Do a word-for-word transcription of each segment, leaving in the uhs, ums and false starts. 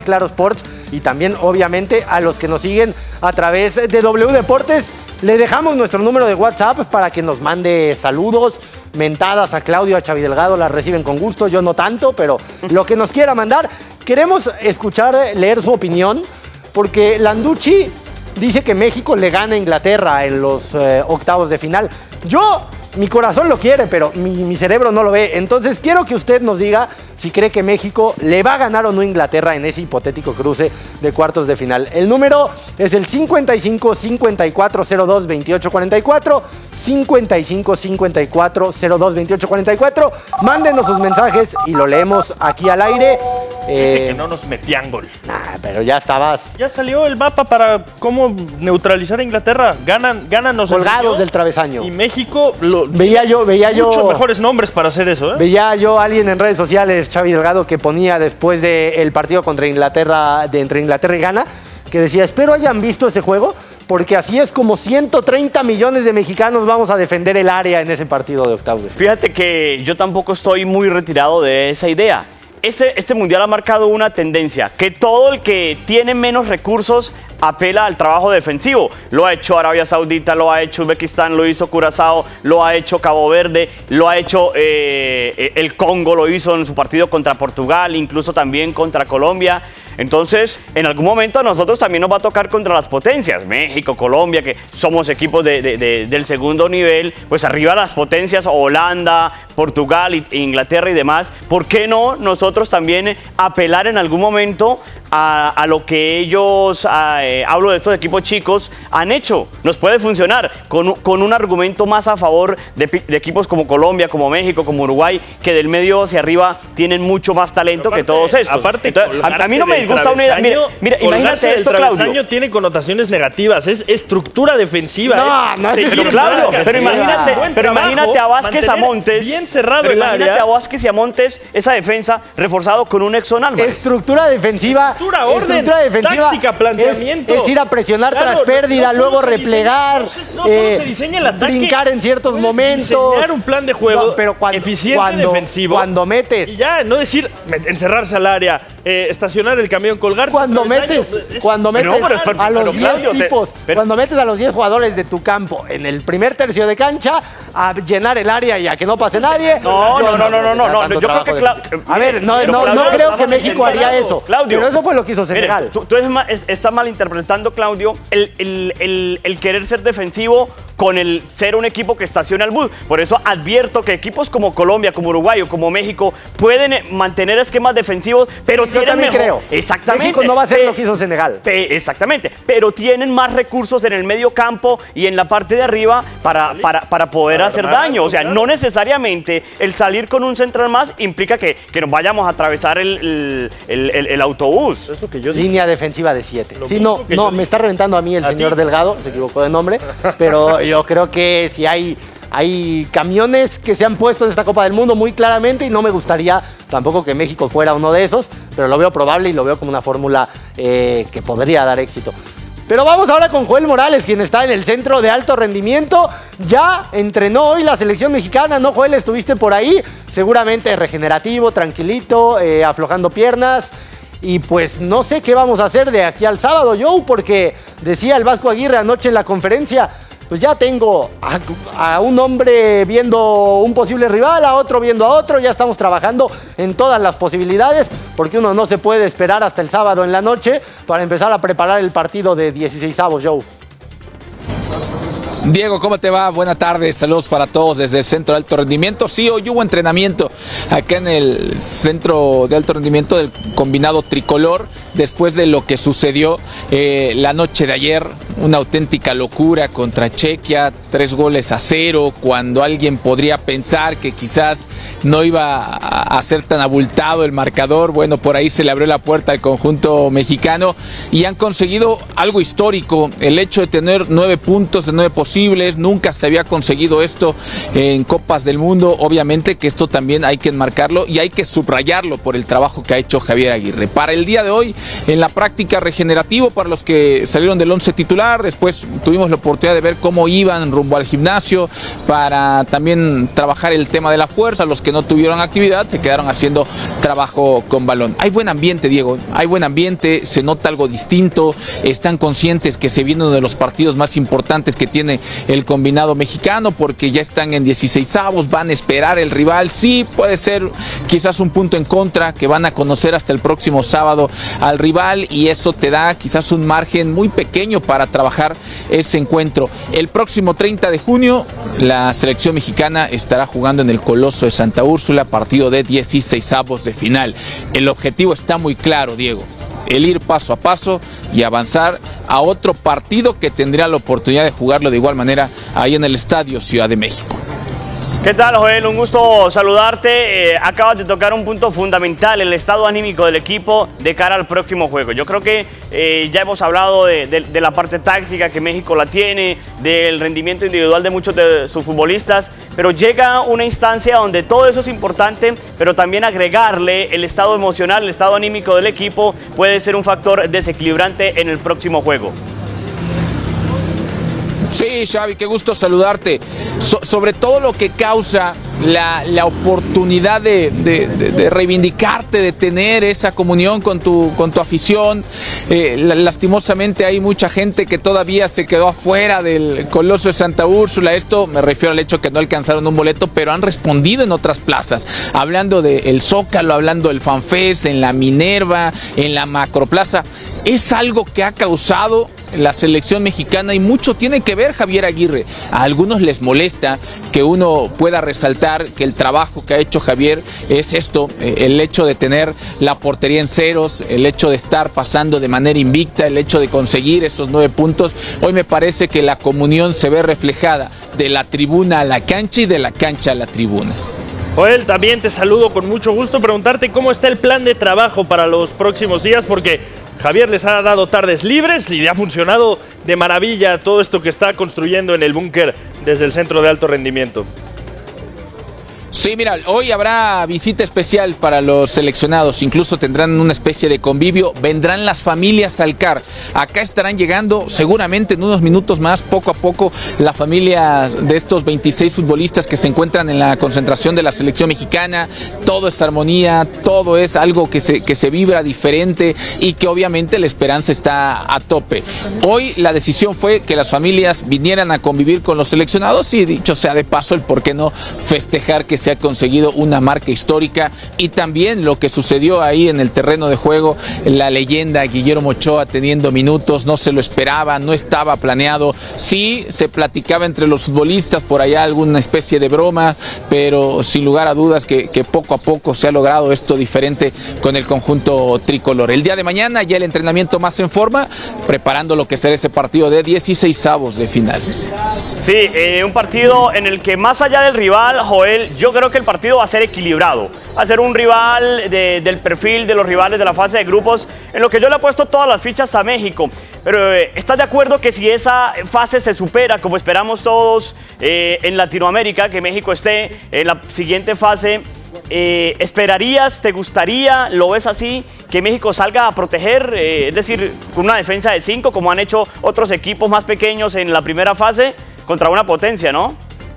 Claro Sports y también obviamente a los que nos siguen a través de W Deportes. Le dejamos nuestro número de WhatsApp para que nos mande saludos, mentadas a Claudio, a Xavi Delgado, las reciben con gusto, yo no tanto, pero lo que nos quiera mandar. Queremos escuchar, leer su opinión, porque Landucci dice que México le gana a Inglaterra en los eh, octavos de final. Yo, mi corazón lo quiere, pero mi, mi cerebro no lo ve. Entonces quiero que usted nos diga si cree que México le va a ganar o no a Inglaterra en ese hipotético cruce de cuartos de final. El número es el cincuenta y cinco, cincuenta y cuatro, cero dos, veintiocho cuarenta y cuatro. cincuenta y cinco, cincuenta y cuatro, cero dos, veintiocho cuarenta y cuatro. Mándenos sus mensajes y lo leemos aquí al aire. Eh, Dice que no nos metían gol. Nah, pero ya estabas. Ya salió el mapa para cómo neutralizar a Inglaterra. Ganan, ganan nos colgados del travesaño. Y México lo, veía yo, veía yo. Muchos mejores nombres para hacer eso, ¿eh? Veía yo a alguien en redes sociales, Xavi Delgado, que ponía después del partido contra Inglaterra, de entre Inglaterra y Ghana, que decía, espero hayan visto ese juego, porque así es como ciento treinta millones de mexicanos vamos a defender el área en ese partido de octavos. Fíjate que yo tampoco estoy muy retirado de esa idea. Este, este mundial ha marcado una tendencia, que todo el que tiene menos recursos apela al trabajo defensivo. Lo ha hecho Arabia Saudita, lo ha hecho Uzbekistán, lo hizo Curazao, lo ha hecho Cabo Verde, lo ha hecho eh, el Congo, lo hizo en su partido contra Portugal, incluso también contra Colombia. Entonces, en algún momento a nosotros también nos va a tocar contra las potencias, México, Colombia, que somos equipos de, de, de, del segundo nivel, pues arriba las potencias, Holanda, Portugal, Inglaterra y demás. ¿Por qué no nosotros también apelar en algún momento a, a lo que ellos, a, eh, hablo de estos equipos chicos, han hecho? Nos puede funcionar con, con un argumento más a favor de, de equipos como Colombia, como México, como Uruguay, que del medio hacia arriba tienen mucho más talento aparte, que todos estos. Aparte, Entonces, a, a mí no me disgusta una idea. Mira, mira imagínate esto, Claudio. Tiene connotaciones negativas, es estructura defensiva. No, es, no, sí, pero Claudio, pero imagínate, pero imagínate a Vázquez a Montes. Bien cerrado el imagínate área. a Vázquez y a Montes, esa defensa reforzado con un Exxon Álvarez. Estructura defensiva. Estructura, orden, estructura defensiva, táctica, planteamiento. Es, es ir a presionar claro, tras pérdida, no luego replegar. Diseña, no, no eh, solo se diseña el ataque. Brincar en ciertos Puedes momentos. Diseñar un plan de juego no, pero cuando, eficiente, cuando, defensivo. Cuando metes. Y ya, no decir encerrarse al área, eh, estacionar el camión, colgarse. Cuando metes, es, cuando metes no, pero, pero, a los diez tipos, te, pero, cuando metes a los diez jugadores de tu campo en el primer tercio de cancha a llenar el área y a que no pase nadie. No, no, no, no, no, no, no, no yo creo que de... A ver, no, no, Claudio, no creo que México haría eso. Claudio, pero eso fue lo que hizo Senegal. Mire, tú, tú mal, estás malinterpretando, Claudio, el, el, el, el querer ser defensivo con el ser un equipo que estaciona el bus. Por eso advierto que equipos como Colombia, como Uruguay o como México pueden mantener esquemas defensivos, pero sí, tienen mejor. Creo. Exactamente. México no va a hacer lo que hizo Senegal. Exactamente. Pero tienen más recursos en el medio campo y en la parte de arriba para, para, para poder para hacer daño. O sea, no necesariamente el salir con un central más implica que, que nos vayamos a atravesar el, el, el, el autobús. Eso que yo Línea defensiva de siete. Sí, no, no, me está reventando a mí el ¿A señor ti? Delgado, se equivocó de nombre, pero yo creo que si hay... Hay camiones que se han puesto en esta Copa del Mundo muy claramente y no me gustaría tampoco que México fuera uno de esos, pero lo veo probable y lo veo como una fórmula eh, que podría dar éxito. Pero vamos ahora con Joel Morales, quien está en el centro de alto rendimiento. Ya entrenó hoy la selección mexicana, ¿no, Joel? Estuviste por ahí, seguramente regenerativo, tranquilito, eh, aflojando piernas. Y pues no sé qué vamos a hacer de aquí al sábado, Joe, porque decía el Vasco Aguirre anoche en la conferencia, pues ya tengo a, a un hombre viendo un posible rival, a otro viendo a otro, ya estamos trabajando en todas las posibilidades, porque uno no se puede esperar hasta el sábado en la noche para empezar a preparar el partido de dieciseisavos, Joe. Diego, ¿cómo te va? Buenas tardes, saludos para todos desde el Centro de Alto Rendimiento. Sí, hoy hubo entrenamiento acá en el Centro de Alto Rendimiento del combinado tricolor, después de lo que sucedió eh, la noche de ayer, una auténtica locura contra Chequia, tres goles a cero, cuando alguien podría pensar que quizás no iba a, a ser tan abultado el marcador. Bueno, por ahí se le abrió la puerta al conjunto mexicano y han conseguido algo histórico, el hecho de tener nueve puntos de nueve posibles. Nunca se había conseguido esto en Copas del Mundo. Obviamente que esto también hay que enmarcarlo y hay que subrayarlo por el trabajo que ha hecho Javier Aguirre. Para el día de hoy, en la práctica regenerativo, para los que salieron del once titular, después tuvimos la oportunidad de ver cómo iban rumbo al gimnasio para también trabajar el tema de la fuerza, los que que no tuvieron actividad se quedaron haciendo trabajo con balón. Hay buen ambiente, Diego, hay buen ambiente, se nota algo distinto, están conscientes que se viene uno de los partidos más importantes que tiene el combinado mexicano, porque ya están en dieciseisavos, van a esperar el rival, sí, puede ser quizás un punto en contra, que van a conocer hasta el próximo sábado al rival, y eso te da quizás un margen muy pequeño para trabajar ese encuentro. El próximo treinta de junio, la selección mexicana estará jugando en el Coloso de Santa Úrsula, partido de dieciseisavos de final. El objetivo está muy claro, Diego, el ir paso a paso y avanzar a otro partido que tendría la oportunidad de jugarlo de igual manera ahí en el Estadio Ciudad de México. ¿Qué tal, Joel? Un gusto saludarte. Eh, acabas de tocar un punto fundamental, el estado anímico del equipo de cara al próximo juego. Yo creo que eh, ya hemos hablado de, de, de la parte táctica que México la tiene, del rendimiento individual de muchos de sus futbolistas, pero llega una instancia donde todo eso es importante, pero también agregarle el estado emocional, el estado anímico del equipo puede ser un factor desequilibrante en el próximo juego. Sí, Xavi, qué gusto saludarte. So, sobre todo lo que causa la, la oportunidad de, de, de, de reivindicarte, de tener esa comunión con tu, con tu afición. Eh, lastimosamente hay mucha gente que todavía se quedó afuera del Coloso de Santa Úrsula. Esto me refiero al hecho que no alcanzaron un boleto, pero han respondido en otras plazas. Hablando del Zócalo, hablando del FanFest, en la Minerva, en la Macroplaza. Es algo que ha causado la selección mexicana y mucho tiene que ver Javier Aguirre. A algunos les molesta que uno pueda resaltar que el trabajo que ha hecho Javier es esto, el hecho de tener la portería en ceros, el hecho de estar pasando de manera invicta, el hecho de conseguir esos nueve puntos. Hoy me parece que la comunión se ve reflejada de la tribuna a la cancha y de la cancha a la tribuna. Joel, también te saludo con mucho gusto, preguntarte cómo está el plan de trabajo para los próximos días, porque Javier les ha dado tardes libres y le ha funcionado de maravilla todo esto que está construyendo en el búnker desde el Centro de Alto Rendimiento. Sí, mira, hoy habrá visita especial para los seleccionados, incluso tendrán una especie de convivio, vendrán las familias al C A R, acá estarán llegando seguramente en unos minutos más, poco a poco, la familia de estos veintiséis futbolistas que se encuentran en la concentración de la selección mexicana. Todo es armonía, todo es algo que se, que se vibra diferente y que obviamente la esperanza está a tope. Hoy la decisión fue que las familias vinieran a convivir con los seleccionados y, dicho sea de paso, el por qué no festejar que se ha conseguido una marca histórica, y también lo que sucedió ahí en el terreno de juego, la leyenda Guillermo Ochoa teniendo minutos, no se lo esperaba, no estaba planeado. Sí, se platicaba entre los futbolistas por allá alguna especie de broma, pero sin lugar a dudas que, que poco a poco se ha logrado esto diferente con el conjunto tricolor. El día de mañana ya el entrenamiento más en forma, preparando lo que será ese partido de dieciseisavos de final. Sí, eh, un partido en el que más allá del rival, Joel, yo creo que el partido va a ser equilibrado. Va a ser un rival de, del perfil de los rivales de la fase de grupos, en lo que yo le he puesto todas las fichas a México. Pero eh, ¿estás de acuerdo que si esa fase se supera, como esperamos todos eh, en Latinoamérica, que México esté en la siguiente fase, eh, esperarías, te gustaría, lo ves así, que México salga a proteger, eh, es decir, con una defensa de cinco, como han hecho otros equipos más pequeños en la primera fase, contra una potencia, ¿no?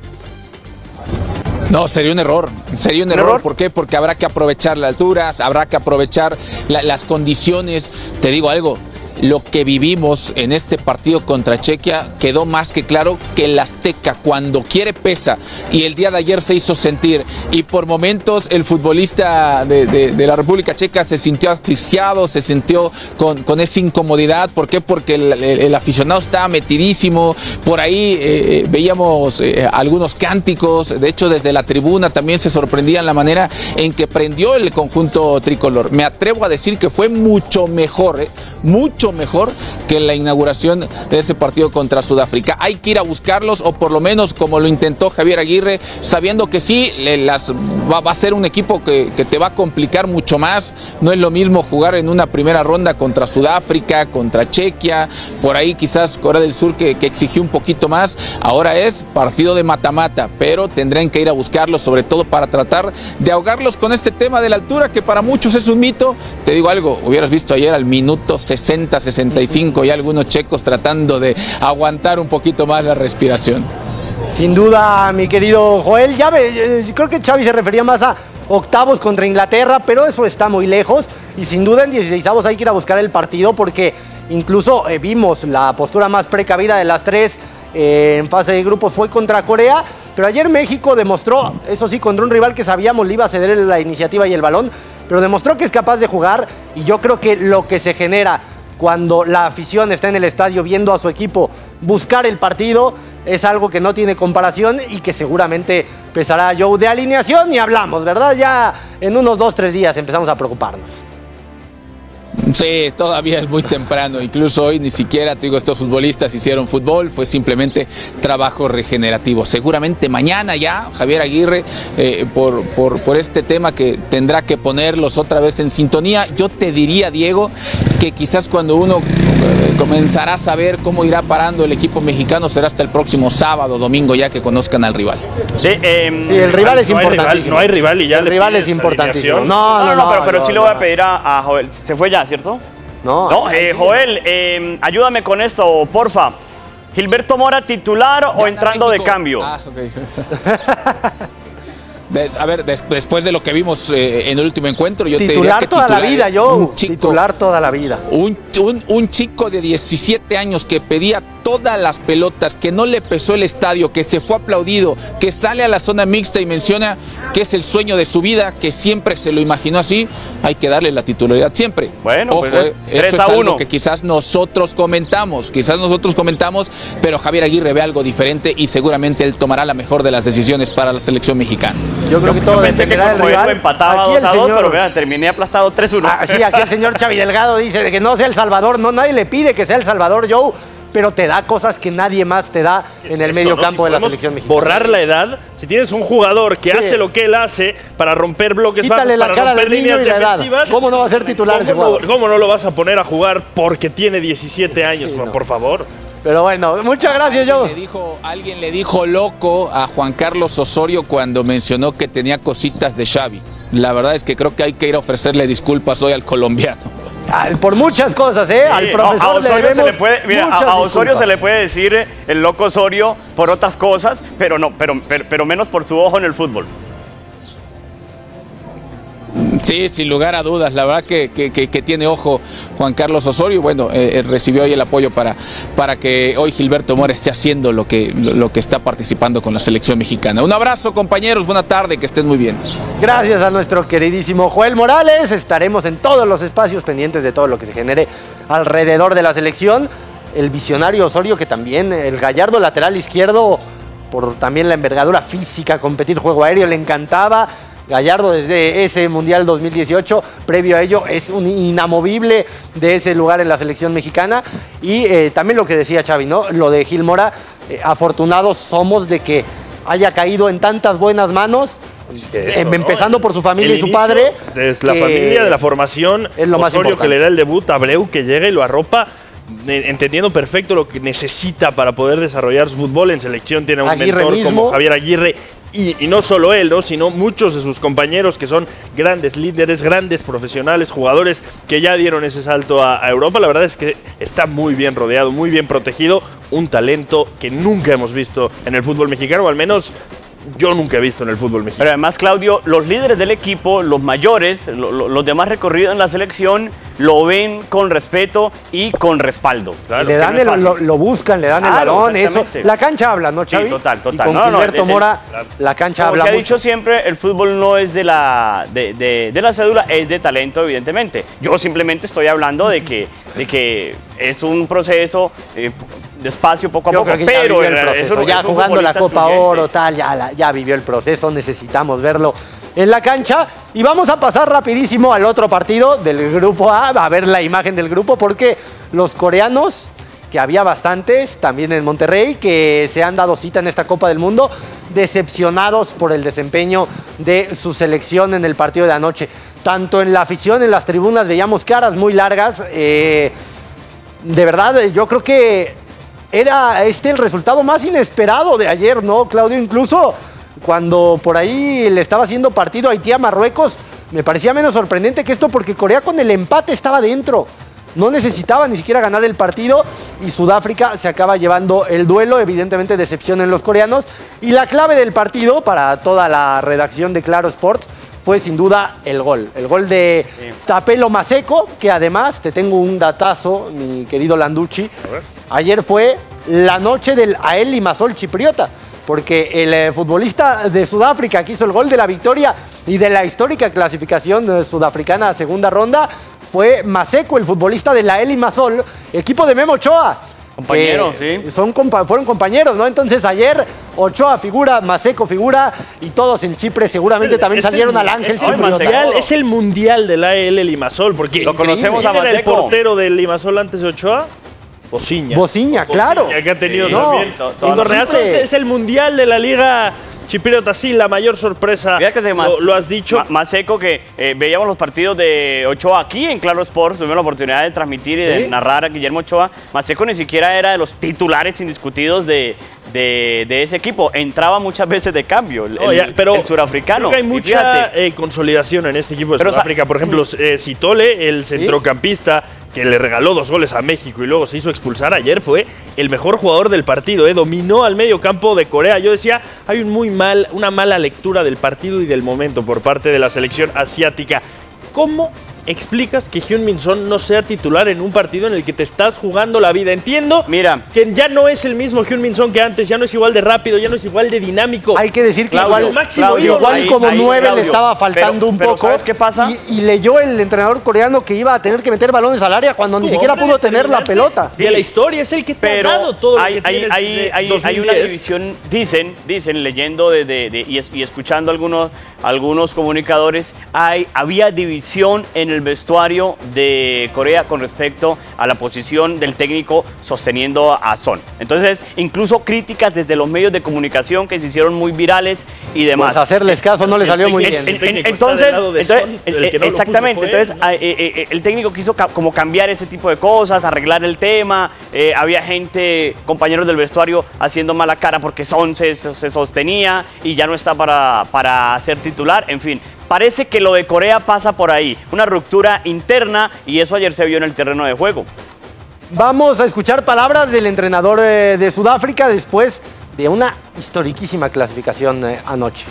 No, sería un error, sería un, ¿Un error? error. ¿Por qué? Porque habrá que aprovechar las alturas, habrá que aprovechar la, las condiciones. Te digo algo, lo que vivimos en este partido contra Chequia quedó más que claro que el Azteca cuando quiere pesa, y el día de ayer se hizo sentir, y por momentos el futbolista de, de, de la República Checa se sintió asfixiado, se sintió con, con esa incomodidad. ¿Por qué? Porque el, el, el aficionado estaba metidísimo, por ahí eh, veíamos eh, algunos cánticos, de hecho desde la tribuna también se sorprendían la manera en que prendió el conjunto tricolor. Me atrevo a decir que fue mucho mejor, eh, mucho mejor que la inauguración de ese partido contra Sudáfrica. Hay que ir a buscarlos, o por lo menos como lo intentó Javier Aguirre, sabiendo que sí, las, va, va a ser un equipo que, que te va a complicar mucho más. No es lo mismo jugar en una primera ronda contra Sudáfrica, contra Chequia, por ahí quizás Corea del Sur que, que exigió un poquito más. Ahora es partido de mata-mata, pero tendrán que ir a buscarlos, sobre todo para tratar de ahogarlos con este tema de la altura, que para muchos es un mito. Te digo algo, hubieras visto ayer al minuto sesenta, sesenta y cinco y algunos checos tratando de aguantar un poquito más la respiración. Sin duda, mi querido Joel. Ya ve, creo que Xavi se refería más a octavos contra Inglaterra, pero eso está muy lejos. Y sin duda en dieciseisavos hay que ir a buscar el partido porque incluso eh, vimos la postura más precavida de las tres eh, en fase de grupos fue contra Corea. Pero ayer México demostró, eso sí, contra un rival que sabíamos le iba a ceder la iniciativa y el balón, pero demostró que es capaz de jugar y yo creo que lo que se genera cuando la afición está en el estadio viendo a su equipo buscar el partido es algo que no tiene comparación y que seguramente pesará a Joe. De alineación y hablamos, ¿verdad? Ya en unos dos, tres días empezamos a preocuparnos. Sí, todavía es muy temprano. Incluso hoy ni siquiera, te digo, estos futbolistas hicieron fútbol, fue simplemente trabajo regenerativo. Seguramente mañana ya, Javier Aguirre, eh, por, por, por este tema que tendrá que ponerlos otra vez en sintonía. Yo te diría, Diego, que quizás cuando uno eh, comenzará a saber cómo irá parando el equipo mexicano será hasta el próximo sábado, domingo, ya que conozcan al rival. Sí, eh, sí, el rival es no importantísimo. Hay rival, no hay rival y ya el le rival es pides importantísimo. alineación. No, No, no, no, pero, pero no, sí no, le voy no. a pedir a, a Joel. ¿Se fue ya, cierto? No, No, eh, Joel, eh, ayúdame con esto, porfa. ¿Gilberto Mora titular o entrando de cambio? Ah, okay. Des, a ver, des, después de lo que vimos eh, en el último encuentro, yo titular te diría que toda titular, la vida, yo. un chico, Titular toda la vida. Un, un, un chico de diecisiete años que pedía todas las pelotas, que no le pesó el estadio, que se fue aplaudido, que sale a la zona mixta y menciona que es el sueño de su vida, que siempre se lo imaginó así, hay que darle la titularidad siempre. Bueno, Ojo, pues eh, tres eso a es algo uno. que quizás nosotros comentamos, quizás nosotros comentamos, pero Javier Aguirre ve algo diferente y seguramente él tomará la mejor de las decisiones para la selección mexicana. Yo creo que todo Yo pensé que dependerá del con Joel rival. lo empataba Aquí dos el a dos, señor- pero mira, terminé aplastado tres uno. Ah, sí, aquí el señor Xavi Delgado dice de que no sea El Salvador. No, nadie le pide que sea El Salvador, Joe, pero te da cosas que nadie más te da en el Eso, medio ¿no? campo Si de la podemos selección mexicana. borrar la edad, si tienes un jugador que Sí. hace lo que él hace para romper bloques Quítale bajos, la para cara romper del niño líneas y la edad. defensivas, ¿Cómo no va a ser titular ese ¿cómo no, jugador? cómo no lo vas a poner a jugar porque tiene diecisiete años? Sí, no. Por favor. Pero bueno, muchas gracias, Le Joe. dijo, alguien le dijo loco a Juan Carlos Osorio cuando mencionó que tenía cositas de Xavi. La verdad es que creo que hay que ir a ofrecerle disculpas hoy al colombiano. Ah, Por muchas cosas, ¿eh? Al Sí, profesor no, a le Osorio, se debemos le puede, mira, a, muchas a Osorio disculpas. se le puede decir eh, el loco Osorio por otras cosas, pero no, pero, pero, pero menos por su ojo en el fútbol. Sí, sin lugar a dudas, la verdad que, que, que, que tiene ojo Juan Carlos Osorio. Bueno, eh, recibió hoy el apoyo para, para que hoy Gilberto Mora esté haciendo lo que, lo que está participando con la selección mexicana. Un abrazo, compañeros, buena tarde, que estén muy bien. Gracias a nuestro queridísimo Joel Morales. Estaremos en todos los espacios pendientes de todo lo que se genere alrededor de la selección. El visionario Osorio, que también, el gallardo lateral izquierdo, por también la envergadura física, competir juego aéreo, le encantaba. Gallardo desde ese Mundial dos mil dieciocho, previo a ello, es un inamovible de ese lugar en la selección mexicana. Y eh, también lo que decía Xavi, ¿no? Lo de Gil Mora, eh, afortunados somos de que haya caído en tantas buenas manos, que eso, eh, ¿no? empezando por su familia El y su inicio, padre. Desde la que familia, de la formación, es lo más Osorio que importante. le da el debut, Abreu que llega y lo arropa, eh, entendiendo perfecto lo que necesita para poder desarrollar su fútbol. En selección tiene un Aguirre mentor mismo. como Javier Aguirre. Y, y no solo él, ¿no? Sino muchos de sus compañeros que son grandes líderes, grandes profesionales, jugadores que ya dieron ese salto a, a Europa. La verdad es que está muy bien rodeado, muy bien protegido. Un talento que nunca hemos visto en el fútbol mexicano, o al menos yo nunca he visto en el fútbol mexicano. Pero además, Claudio, los líderes del equipo, los mayores, lo- lo- los demás recorridos en la selección, lo ven con respeto y con respaldo. Claro, le dan que no es el- lo, fácil. lo buscan, le dan el Claro, balón, eso. exactamente. La cancha habla, ¿no, Xavi? Sí, total, total. Y con No, no, Gilberto el- el- Mora, la cancha Como habla se ha mucho. dicho siempre, el fútbol no es de la, de, de- de la cédula, es de talento, evidentemente. Yo simplemente estoy hablando de que, de que es un proceso eh, despacio, poco a Yo poco, creo que ya pero vivió el es- proceso. es un- ya es un jugando la futbolista Copa excluyente. Oro, tal, ya, la- ya vivió el proceso, necesitamos verlo en la cancha. Y vamos a pasar rapidísimo al otro partido del grupo A, a ver la imagen del grupo, porque los coreanos, que había bastantes, también en Monterrey, que se han dado cita en esta Copa del Mundo, decepcionados por el desempeño de su selección en el partido de anoche. Tanto en la afición, en las tribunas, veíamos caras muy largas. eh, de verdad, yo creo que era este el resultado más inesperado de ayer, ¿no, Claudio? Incluso cuando por ahí le estaba haciendo partido Haití a Marruecos, me parecía menos sorprendente que esto, porque Corea con el empate estaba dentro. no necesitaba ni siquiera ganar el partido y Sudáfrica se acaba llevando el duelo, evidentemente decepción en los coreanos. Y la clave del partido para toda la redacción de Claro Sports fue sin duda el gol. El gol de sí. Tapelo Maseko, que además, te tengo un datazo, mi querido Landucci. Ayer fue la noche del Ael Limassol chipriota, porque el eh, futbolista de Sudáfrica que hizo el gol de la victoria y de la histórica clasificación eh, sudafricana a segunda ronda fue Maseko, el futbolista del Ael Limassol, equipo de Memo Ochoa. Compañeros, eh, sí. Son, fueron compañeros, ¿no? Entonces ayer Ochoa figura, Maseko figura y todos en Chipre seguramente el, también salieron al Ángel Chipriota. Es el mundial del Ael Limassol, porque lo conocemos a Maseko. ¿Quién era el portero del Limassol antes de Ochoa? Bociña. Bociña, claro. Bociña, que ha tenido sí, también. No, es, es el mundial de la Liga Chipriota, sí, la mayor sorpresa. Fíjate, lo, lo has dicho. Maseko, que eh, veíamos los partidos de Ochoa aquí en Claro Sports, tuvimos la oportunidad de transmitir y de ¿sí? narrar a Guillermo Ochoa. Maseko ni siquiera era de los titulares indiscutidos de, de, de ese equipo. Entraba muchas veces de cambio, el, oh, ya, pero el surafricano. Creo que hay mucha eh, consolidación en este equipo de pero, Sudáfrica. Por ejemplo, eh, Sitole, el centrocampista, ¿sí? que le regaló dos goles a México y luego se hizo expulsar ayer, fue el mejor jugador del partido, ¿eh? Dominó al medio campo de Corea. Yo decía, hay un muy mal, una mala lectura del partido y del momento por parte de la selección asiática. ¿Cómo explicas que Heung-min Son no sea titular en un partido en el que te estás jugando la vida? Entiendo Mira. que ya no es el mismo Heung-min Son que antes, ya no es igual de rápido, ya no es igual de dinámico. Hay que decir que Claudio, igual, máximo Claudio, igual ahí, como ahí, nueve Claudio, le estaba faltando pero, un pero poco. ¿sabes qué pasa? Y, y leyó el entrenador coreano que iba a tener que meter balones al área cuando ni siquiera pudo tener la pelota. De la historia, es el que te pero ha dado todo hay, lo que hay, tienes hay, desde hay, dos mil diez. Hay una división, dicen, dicen leyendo de, de, de, y, es, y escuchando algunos, algunos comunicadores, hay, había división en el vestuario de Corea con respecto a la posición del técnico sosteniendo a Son. Entonces, incluso críticas desde los medios de comunicación que se hicieron muy virales y demás. Pues hacerles caso no le salió muy bien. En, en, entonces, entonces no exactamente, entonces eh, eh, el técnico quiso ca como cambiar ese tipo de cosas, arreglar el tema. Eh, había gente, compañeros del vestuario, haciendo mala cara porque Son se, se sostenía y ya no está para, para ser titular. En fin, parece que lo de Corea pasa por ahí, una ruptura interna, y eso ayer se vio en el terreno de juego. Vamos a escuchar palabras del entrenador eh, de Sudáfrica después de una historiquísima clasificación eh, anoche.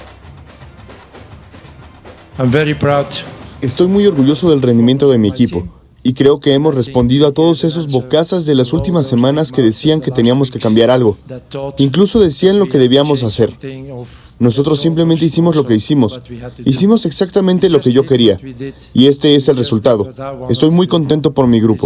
I'm very proud. Estoy muy orgulloso del rendimiento de mi equipo y creo que hemos respondido a todos esos bocazas de las últimas semanas que decían que teníamos que cambiar algo. Incluso decían lo que debíamos hacer. Nosotros simplemente hicimos lo que hicimos. Hicimos exactamente lo que yo quería. Y este es el resultado. Estoy muy contento por mi grupo.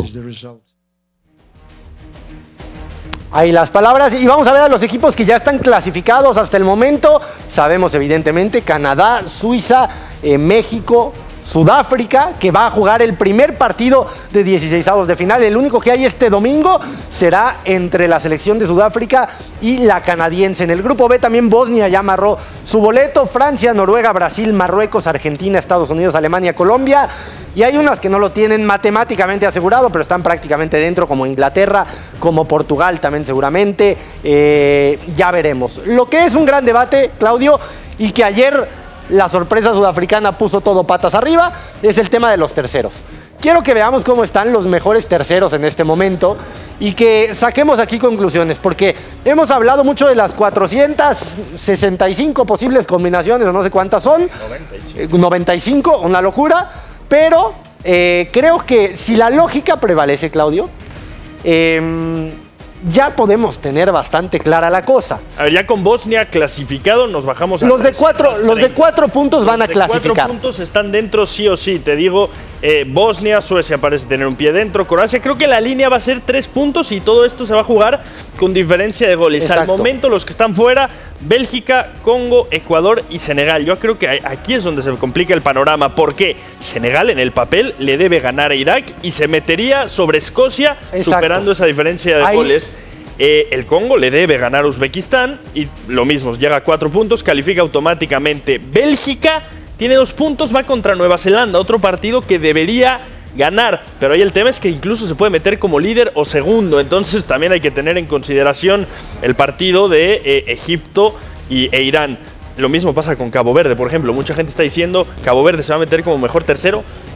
Ahí las palabras. Y vamos a ver a los equipos que ya están clasificados hasta el momento. Sabemos evidentemente Canadá, Suiza, eh, México, Sudáfrica, que va a jugar el primer partido de dieciseisavos de final. El único que hay este domingo será entre la selección de Sudáfrica y la canadiense. En el grupo B también Bosnia ya amarró su boleto. Francia, Noruega, Brasil, Marruecos, Argentina, Estados Unidos, Alemania, Colombia. Y hay unas que no lo tienen matemáticamente asegurado, pero están prácticamente dentro, como Inglaterra, como Portugal también seguramente. Eh, ya veremos. Lo que es un gran debate, Claudio, y que ayer la sorpresa sudafricana puso todo patas arriba, es el tema de los terceros. Quiero que veamos cómo están los mejores terceros en este momento y que saquemos aquí conclusiones, porque hemos hablado mucho de las cuatrocientas sesenta y cinco posibles combinaciones, o no sé cuántas son, noventa y cinco, noventa y cinco, una locura, pero eh, creo que si la lógica prevalece, Claudio, eh, ya podemos tener bastante clara la cosa. A ver, ya con Bosnia clasificado nos bajamos a los de cuatro, los de cuatro puntos van a clasificar. Los de cuatro puntos están dentro sí o sí. Te digo, eh, Bosnia, Suecia parece tener un pie dentro, Croacia. Creo que la línea va a ser tres puntos y todo esto se va a jugar con diferencia de goles. Exacto. Al momento los que están fuera, Bélgica, Congo, Ecuador y Senegal. Yo creo que aquí es donde se complica el panorama, porque Senegal en el papel le debe ganar a Irak y se metería sobre Escocia. Exacto. Superando esa diferencia de Ahí. goles. Eh, el Congo le debe ganar a Uzbekistán y lo mismo, llega a cuatro puntos, califica automáticamente. Bélgica tiene dos puntos, va contra Nueva Zelanda, otro partido que debería ganar, pero ahí el tema es que incluso se puede meter como líder o segundo, entonces también hay que tener en consideración el partido de eh, Egipto y, e Irán. Lo mismo pasa con Cabo Verde, por ejemplo, mucha gente está diciendo Cabo Verde se va a meter como mejor tercero.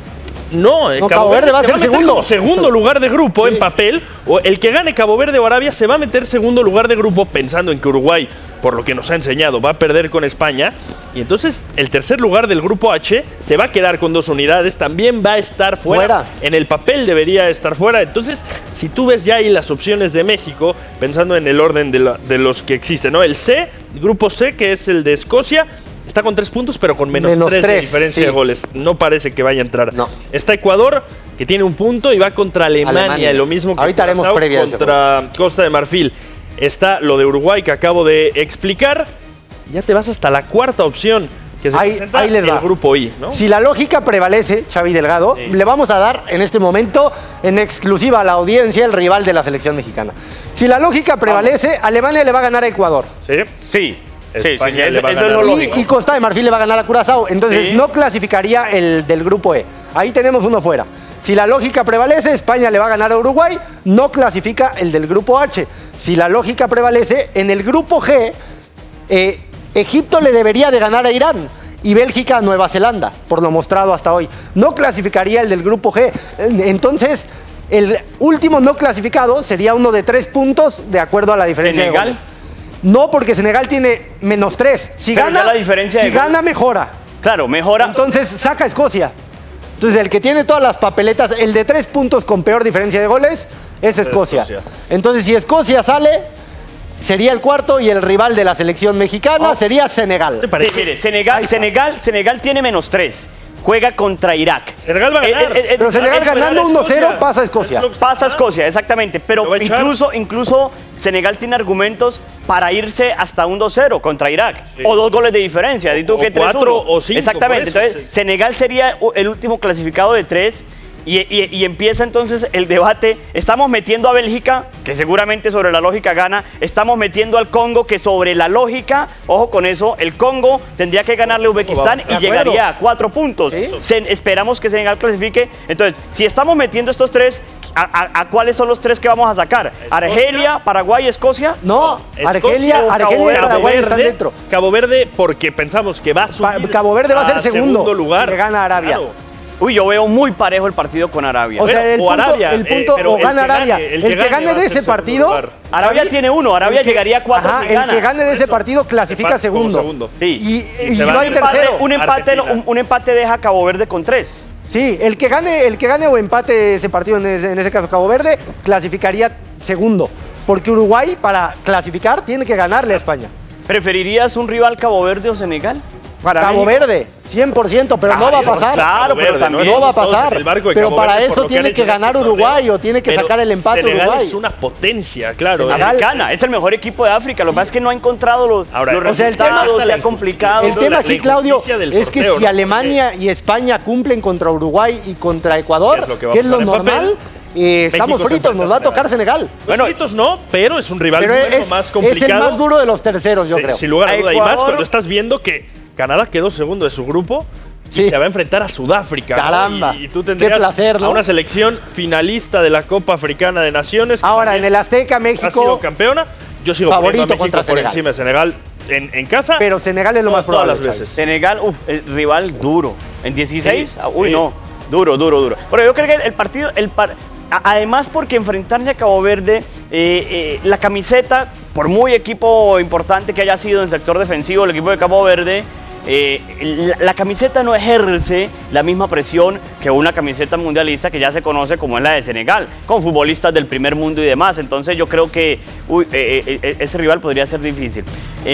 No, no Cabo, Cabo Verde, Verde va a ser segundo. Como segundo lugar de grupo sí. en papel. O el que gane Cabo Verde o Arabia se va a meter segundo lugar de grupo pensando en que Uruguay, por lo que nos ha enseñado, va a perder con España. Y entonces el tercer lugar del grupo H se va a quedar con dos unidades. También va a estar fuera. fuera. En el papel debería estar fuera. Entonces, si tú ves ya ahí las opciones de México, pensando en el orden de, la, de los que existen, ¿no? El C, grupo C, que es el de Escocia. Está con tres puntos, pero con menos, menos tres, tres de diferencia sí. de goles. No parece que vaya a entrar. No. Está Ecuador, que tiene un punto y va contra Alemania. Alemania. Lo mismo que ahorita haremos previa contra Costa de Marfil. Está lo de Uruguay que acabo de explicar. Ya te vas hasta la cuarta opción, que se ahí, presenta ahí les el va. grupo I, ¿no? Si la lógica prevalece, Xavi Delgado, sí. le vamos a dar en este momento en exclusiva a la audiencia el rival de la selección mexicana. Si la lógica prevalece, vamos. Alemania le va a ganar a Ecuador. Sí. Sí. Sí, sí, sí, eso, eso es lo lógico. Y, y Costa de Marfil le va a ganar a Curazao. Entonces sí. no clasificaría el del grupo E. Ahí tenemos uno fuera. Si la lógica prevalece, España le va a ganar a Uruguay. No clasifica el del grupo H. Si la lógica prevalece, en el grupo G, eh, Egipto le debería de ganar a Irán. Y Bélgica a Nueva Zelanda, por lo mostrado hasta hoy. No clasificaría el del grupo G. Entonces, el último no clasificado sería uno de tres puntos de acuerdo a la diferencia ¿Senegal? de goles. No, porque Senegal tiene menos tres. Si Pero gana, la diferencia si de gana mejora. Claro, mejora. Entonces saca a Escocia. Entonces el que tiene todas las papeletas, el de tres puntos con peor diferencia de goles, es Escocia. Escocia. Entonces si Escocia sale, sería el cuarto y el rival de la selección mexicana oh. sería Senegal. ¿Te parece? Sí, mire, Senegal, Senegal, Senegal tiene menos tres. Juega contra Irak. Senegal va a ganar. Eh, eh, eh, pero Senegal ganando uno cero pasa a Escocia. Pasa a Escocia, exactamente. Pero incluso, incluso Senegal tiene argumentos para irse hasta un dos cero contra Irak. Sí. O dos goles de diferencia. O, o cuatro o cinco. Exactamente. Eso, entonces, sí. Senegal sería el último clasificado de tres. Y, y, y empieza entonces el debate. Estamos metiendo a Bélgica, que seguramente sobre la lógica gana. Estamos metiendo al Congo, que sobre la lógica, ojo con eso, el Congo tendría que ganarle a Uzbekistán y llegaría a cuatro puntos. ¿Sí? Se, esperamos que Senegal clasifique. Entonces, si estamos metiendo estos tres, ¿a, a, a cuáles son los tres que vamos a sacar? ¿Escocia? ¿Argelia, Paraguay, Escocia? No, Argelia, Argelia y Paraguay están dentro. Cabo Verde, porque pensamos que va a subir. Cabo Verde va a ser segundo, segundo lugar. Que gana Arabia. Claro. Uy, yo veo muy parejo el partido con Arabia. O sea, el o punto, Arabia, el punto eh, o gana Arabia. Gane, el, el que, que gane, gane de ese partido... Arabia tiene uno, Arabia que, llegaría a cuatro ajá, si el gana. El que gane de ese partido clasifica segundo. segundo. Sí. Y, y, y no hay un empate, tercero. Un empate, un, un empate deja a Cabo Verde con tres. Sí, el que gane, el que gane o empate ese partido, en ese, en ese caso Cabo Verde, clasificaría segundo. Porque Uruguay, para clasificar, tiene que ganarle a España. ¿Preferirías un rival Cabo Verde o Senegal? Para Cabo México. Verde, cien por ciento, pero ah, no va a pasar. Claro, pero también no va a pasar. Pero para Verde, eso tiene que ganar Uruguay o tiene que pero sacar el empate Senegal Uruguay. Es una potencia, claro. Senegal gana, es el mejor equipo de África. Lo que pasa es que no ha encontrado los, Ahora, los o sea, resultados, el tema, se ha complicado. El tema aquí, Claudio, sorteo, es que si ¿no? Alemania y España cumplen contra Uruguay y contra Ecuador, ¿qué es lo, que que es lo normal? Eh, estamos fritos, nos va a tocar Senegal. Pues bueno, fritos no, pero es un rival mucho es, más complicado. Es el más duro de los terceros, yo sí, creo. Sin lugar a duda. Y más cuando estás viendo que Canadá quedó segundo de su grupo y sí. se va a enfrentar a Sudáfrica. Caramba. ¿no? Y, y tú tendrías qué placer, ¿no? a una selección finalista de la Copa Africana de Naciones. Ahora, en el Azteca, México. Ha sido campeona. Yo sigo favorito poniendo a México contra por Senegal. encima de Senegal en, en casa. Pero Senegal es lo más probable. Todas las veces. Senegal, uff, rival duro. ¿En dieciséis? Sí. Uy, sí. no. Duro, duro, duro. Pero yo creo que el partido. El par... Además, porque enfrentarse a Cabo Verde, eh, eh, la camiseta, por muy equipo importante que haya sido en el sector defensivo, el equipo de Cabo Verde. Eh, la, la camiseta no ejerce la misma presión que una camiseta mundialista que ya se conoce como es la de Senegal, con futbolistas del primer mundo y demás. Entonces yo creo que uy, eh, eh, ese rival podría ser difícil.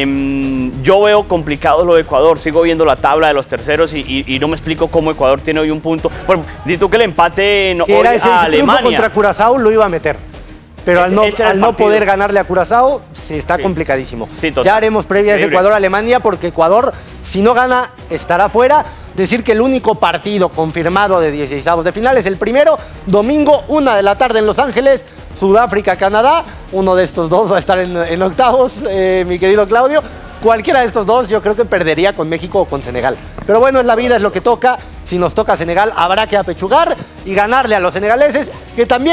Eh, yo veo complicado lo de Ecuador, sigo viendo la tabla de los terceros y, y, y no me explico cómo Ecuador tiene hoy un punto. Bueno, di tú que el empate no, hoy ese, a ese Alemania. Contra Curazao lo iba a meter. Pero al no, al no poder ganarle a Curazao, se está sí. complicadísimo. Sí, ya haremos previa a ese Ecuador-Alemania, porque Ecuador, si no gana, estará fuera. Decir que el único partido confirmado de dieciseisavos de final es el primero, domingo, una de la tarde en Los Ángeles, Sudáfrica-Canadá. Uno de estos dos va a estar en, en octavos, eh, mi querido Claudio. Cualquiera de estos dos yo creo que perdería con México o con Senegal. Pero bueno, es la vida, es lo que toca. Si nos toca Senegal, habrá que apechugar y ganarle a los senegaleses, que también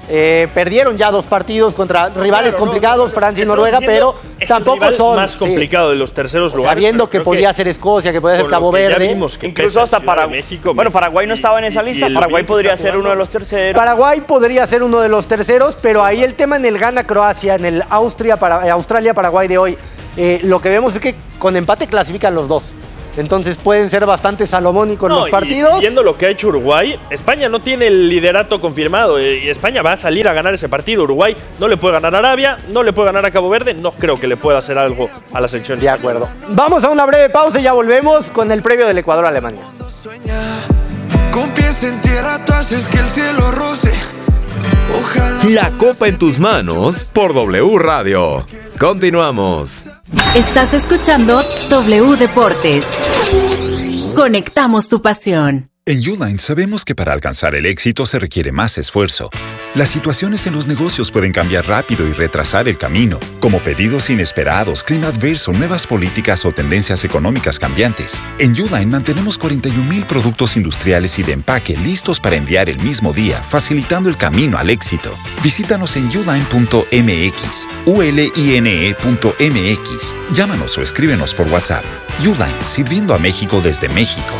Eh, perdieron ya dos partidos contra rivales Claro, complicados, no, Francia y estamos Noruega, diciendo, pero es tampoco el rival son más complicado sí. de los terceros lugares. Sabiendo que creo podía ser Escocia, que podía ser con Cabo lo que ya Verde. vimos que Incluso pesa hasta Ciudad de Paraguay. México, Bueno, Paraguay no estaba en esa y- lista. y el Paraguay Luis podría está ser uno de jugando. los terceros. Paraguay podría ser uno de los terceros, pero ahí el tema en el Ghana-Croacia, en el Austria, para, eh, Australia-Paraguay de hoy, eh, lo que vemos es que con empate clasifican los dos. Entonces pueden ser bastante salomónicos No, los y partidos. viendo lo que ha hecho Uruguay, España no tiene el liderato confirmado. eh, Y España va a salir a ganar ese partido. Uruguay no le puede ganar a Arabia, no le puede ganar a Cabo Verde. No creo que le pueda hacer algo a la selección De española. acuerdo. Vamos a una breve pausa y ya volvemos con el previo del Ecuador-Alemania. Con pies en tierra tú haces que el cielo roce. Ojalá. La copa en tus manos por W Radio. Continuamos. Estás escuchando W Deportes. Conectamos tu pasión. En Uline sabemos que para alcanzar el éxito se requiere más esfuerzo. Las situaciones en los negocios pueden cambiar rápido y retrasar el camino, como pedidos inesperados, clima adverso, nuevas políticas o tendencias económicas cambiantes. En Uline mantenemos cuarenta y un mil productos industriales y de empaque listos para enviar el mismo día, facilitando el camino al éxito. Visítanos en uline punto m x, u l i n e punto m x. Llámanos o escríbenos por WhatsApp. Uline, sirviendo a México desde México.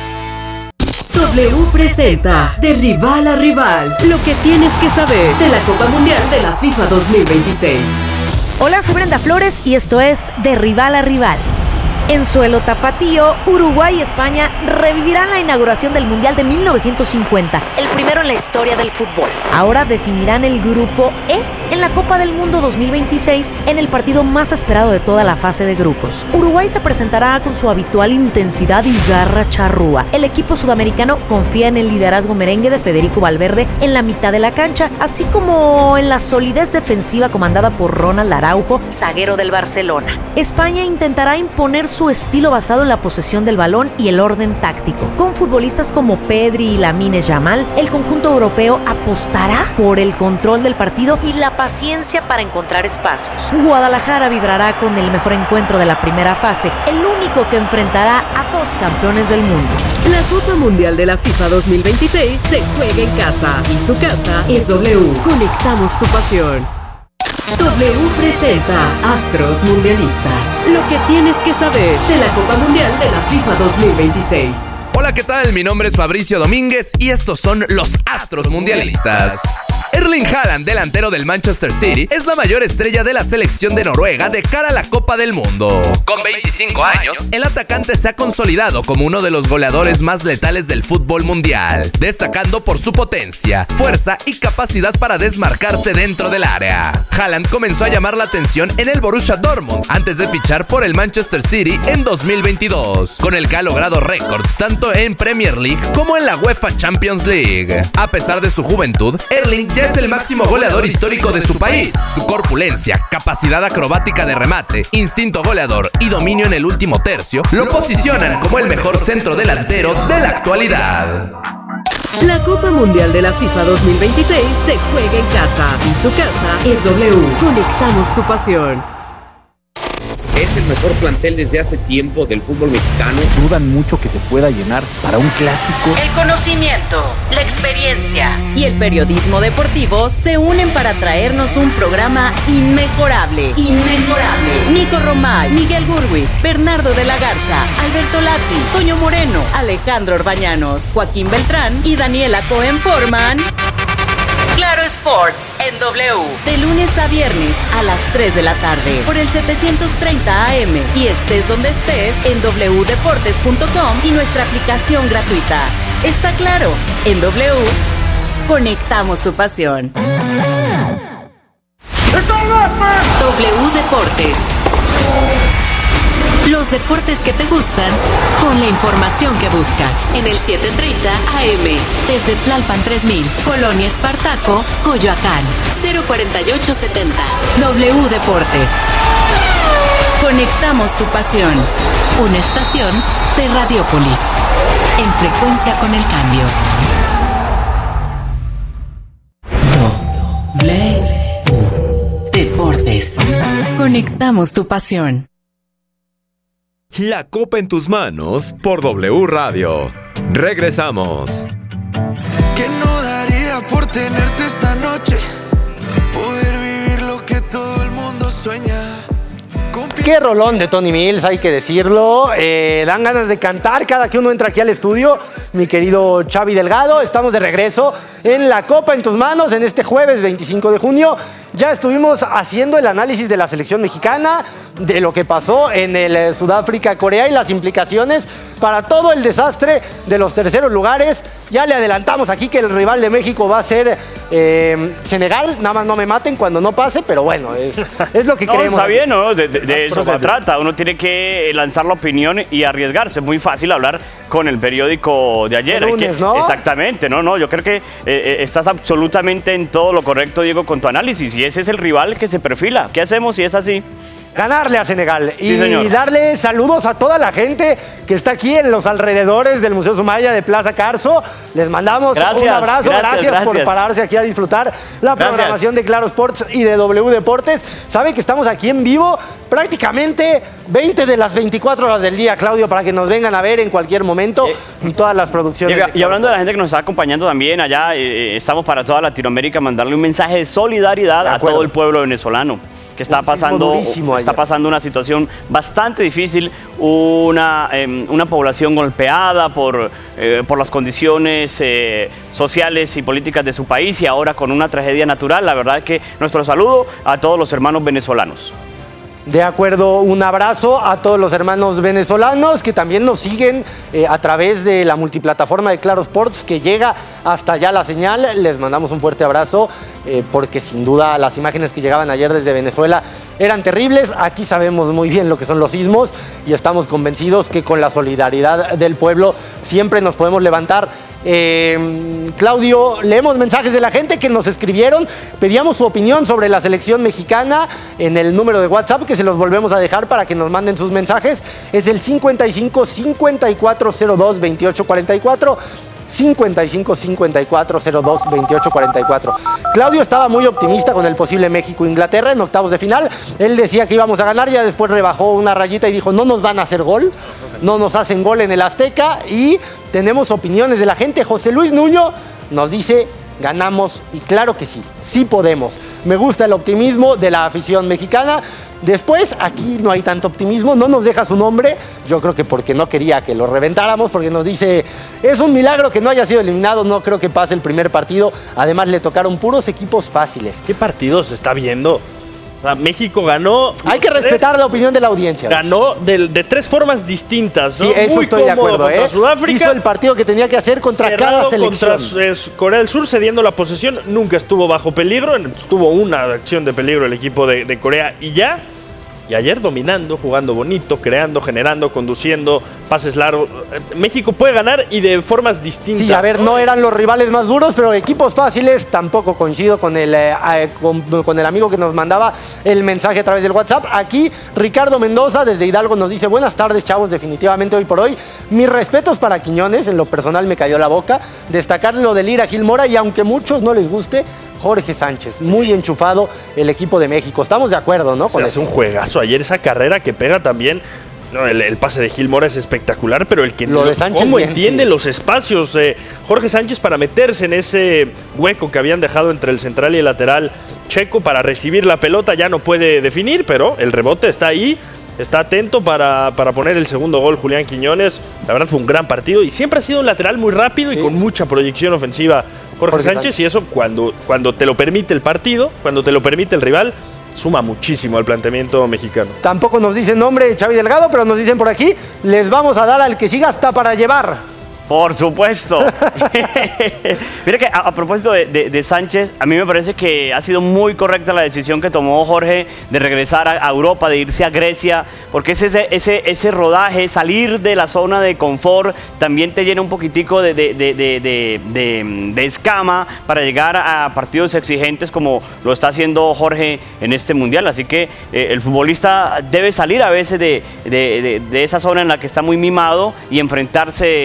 W presenta De Rival a Rival, lo que tienes que saber de la Copa Mundial de la FIFA dos mil veintiséis. Hola, soy Brenda Flores y esto es De Rival a Rival. En suelo tapatío, Uruguay y España revivirán la inauguración del Mundial de mil novecientos cincuenta, el primero en la historia del fútbol. Ahora definirán el grupo E en la Copa del Mundo dos mil veintiséis en el partido más esperado de toda la fase de grupos. Uruguay se presentará con su habitual intensidad y garra charrúa. El equipo sudamericano confía en el liderazgo merengue de Federico Valverde en la mitad de la cancha, así como en la solidez defensiva comandada por Ronald Araujo, zaguero del Barcelona. España intentará imponer su estilo basado en la posesión del balón y el orden táctico. Con futbolistas como Pedri y Lamine Yamal, el conjunto europeo apostará por el control del partido y la paciencia para encontrar espacios. Guadalajara vibrará con el mejor encuentro de la primera fase, el único que enfrentará a dos campeones del mundo. La Copa Mundial de la FIFA dos mil veintiséis se juega en casa y su casa es W. Conectamos tu pasión. W presenta Astros Mundialistas, lo que tienes que saber de la Copa Mundial de la FIFA dos mil veintiséis. Hola, ¿qué tal? Mi nombre es Fabricio Domínguez y estos son los Astros Mundialistas. Erling Haaland, delantero del Manchester City, es la mayor estrella de la selección de Noruega de cara a la Copa del Mundo. Con veinticinco años, el atacante se ha consolidado como uno de los goleadores más letales del fútbol mundial, destacando por su potencia, fuerza y capacidad para desmarcarse dentro del área. Haaland comenzó a llamar la atención en el Borussia Dortmund antes de fichar por el Manchester City en dos mil veintidós, con el que ha logrado récords tanto en Premier League como en la UEFA Champions League. A pesar de su juventud, Erling ya es el máximo goleador histórico de su país. Su corpulencia, capacidad acrobática de remate, instinto goleador y dominio en el último tercio lo posicionan como el mejor centro delantero de la actualidad. La Copa Mundial de la FIFA dos mil veintiséis se juega en casa y su casa es W. Conectamos tu pasión. Es el mejor plantel desde hace tiempo del fútbol mexicano. Dudan mucho que se pueda llenar para un clásico. El conocimiento, la experiencia y el periodismo deportivo se unen para traernos un programa inmejorable. Inmejorable. Nico Romay, Miguel Gurwi, Bernardo de la Garza, Alberto Lati, Toño Moreno, Alejandro Orbañanos, Joaquín Beltrán y Daniela Cohen forman Claro Sports en W, de lunes a viernes a las tres de la tarde por el setecientos treinta A M y estés donde estés en doble u deportes punto com y nuestra aplicación gratuita. Está claro, en W conectamos tu pasión. W Deportes. Los deportes que te gustan con la información que buscas. En el setecientos treinta A M, desde Tlalpan tres mil, Colonia Espartaco, Coyoacán, cero cuarenta y ocho setenta. W Deportes. Conectamos tu pasión. Una estación de Radiópolis. En frecuencia con el cambio. W Deportes. Conectamos tu pasión. La copa en tus manos por W Radio. Regresamos. Que no daría moriría por tenerte esta noche. Poder vivir lo que todo el mundo sueña. Qué rolón de Tony Mills, hay que decirlo. Eh, dan ganas de cantar cada que uno entra aquí al estudio. Mi querido Xavi Delgado, estamos de regreso en La Copa en tus manos en este jueves veinticinco de junio. Ya estuvimos haciendo el análisis de la selección mexicana, de lo que pasó en el Sudáfrica-Corea y las implicaciones para todo el desastre de los terceros lugares. Ya le adelantamos aquí que el rival de México va a ser eh, Senegal. Nada más no me maten cuando no pase, pero bueno, es, es lo que no, creemos. Está bien, ¿no? De, de, de eso se trata. Uno tiene que lanzar la opinión y arriesgarse. Es muy fácil hablar con el periódico de ayer. El lunes, que, ¿no? Exactamente, no, no. Yo creo que eh, estás absolutamente en todo lo correcto, Diego, con tu análisis. Y ese es el rival que se perfila. ¿Qué hacemos si es así? Ganarle a Senegal y sí, darle saludos a toda la gente que está aquí en los alrededores del Museo Sumaya de Plaza Carso. Les mandamos gracias, un abrazo, gracias, gracias, gracias por pararse aquí a disfrutar la gracias. programación de Claro Sports y de W Deportes. Saben que estamos aquí en vivo prácticamente veinte de las veinticuatro horas del día, Claudio, para que nos vengan a ver en cualquier momento eh, en todas las producciones. Y, y hablando de la gente que nos está acompañando también allá, eh, estamos para toda Latinoamérica, mandarle un mensaje de solidaridad de a todo el pueblo venezolano, que está pasando, está pasando una situación bastante difícil, una, eh, una población golpeada por, eh, por las condiciones eh, sociales y políticas de su país y ahora con una tragedia natural. La verdad es que nuestro saludo a todos los hermanos venezolanos. De acuerdo, un abrazo a todos los hermanos venezolanos que también nos siguen eh, a través de la multiplataforma de Claro Sports que llega hasta allá la señal. Les mandamos un fuerte abrazo eh, porque sin duda las imágenes que llegaban ayer desde Venezuela eran terribles. Aquí sabemos muy bien lo que son los sismos y estamos convencidos que con la solidaridad del pueblo siempre nos podemos levantar. Eh, Claudio, leemos mensajes de la gente que nos escribieron, pedíamos su opinión sobre la selección mexicana en el número de WhatsApp que se los volvemos a dejar para que nos manden sus mensajes, es el cincuenta y cinco, cincuenta y cuatro cero dos, veintiocho cuarenta y cuatro, cincuenta y cinco, cincuenta y cuatro cero dos, veintiocho cuarenta y cuatro. Claudio estaba muy optimista con el posible México-Inglaterra en octavos de final. Él decía que íbamos a ganar, ya después rebajó una rayita y dijo no nos van a hacer gol, no nos hacen gol en el Azteca. Y tenemos opiniones de la gente. José Luis Nuño nos dice ganamos y claro que sí, sí podemos. Me gusta el optimismo de la afición mexicana. Después, aquí no hay tanto optimismo, no nos deja su nombre, yo creo que porque no quería que lo reventáramos, porque nos dice, es un milagro que no haya sido eliminado, no creo que pase el primer partido, además le tocaron puros equipos fáciles. ¿Qué partidos está viendo? O sea, México ganó... Hay que respetar tres, la opinión de la audiencia. Ganó de, de tres formas distintas, ¿no? Sí, eso Muy estoy de acuerdo, contra ¿eh? Sudáfrica. Hizo el partido que tenía que hacer contra cada selección. Contra eh, Corea del Sur, cediendo la posesión, nunca estuvo bajo peligro, estuvo una acción de peligro el equipo de, de Corea y ya... Y ayer dominando, jugando bonito, creando, generando, conduciendo, pases largos. México puede ganar y de formas distintas. Sí, a ver, no eran los rivales más duros, pero equipos fáciles. Tampoco coincido con el, eh, con, con el amigo que nos mandaba el mensaje a través del WhatsApp. Aquí, Ricardo Mendoza, desde Hidalgo, nos dice, buenas tardes, chavos, definitivamente hoy por hoy. Mis respetos para Quiñones, en lo personal me cayó la boca. Destacar lo de Lira Gil Mora y aunque a muchos no les guste, Jorge Sánchez, muy enchufado el equipo de México. Estamos de acuerdo, ¿no? Con o sea, es un juegazo. Ayer esa carrera que pega también. No, el, el pase de Gil Mora es espectacular, pero el que lo de Sánchez cómo bien, entiende sí. los espacios. Eh, Jorge Sánchez para meterse en ese hueco que habían dejado entre el central y el lateral checo para recibir la pelota. Ya no puede definir, pero el rebote está ahí. Está atento para, para poner el segundo gol Julián Quiñones. La verdad fue un gran partido y siempre ha sido un lateral muy rápido sí. y con mucha proyección ofensiva Jorge, Jorge Sánchez, Sánchez. Y eso cuando, cuando te lo permite el partido, cuando te lo permite el rival, suma muchísimo al planteamiento mexicano. Tampoco nos dicen nombre Xavi Delgado, pero nos dicen por aquí, les vamos a dar al que siga hasta para llevar. Por supuesto. Mira que a, a propósito de, de, de Sánchez, a mí me parece que ha sido muy correcta la decisión que tomó Jorge de regresar a, a Europa, de irse a Grecia, porque ese, ese, ese rodaje, salir de la zona de confort, también te llena un poquitico de, de, de, de, de, de, de escama para llegar a partidos exigentes como lo está haciendo Jorge en este Mundial. Así que eh, el futbolista debe salir a veces de, de, de, de esa zona en la que está muy mimado y enfrentarse al mundo.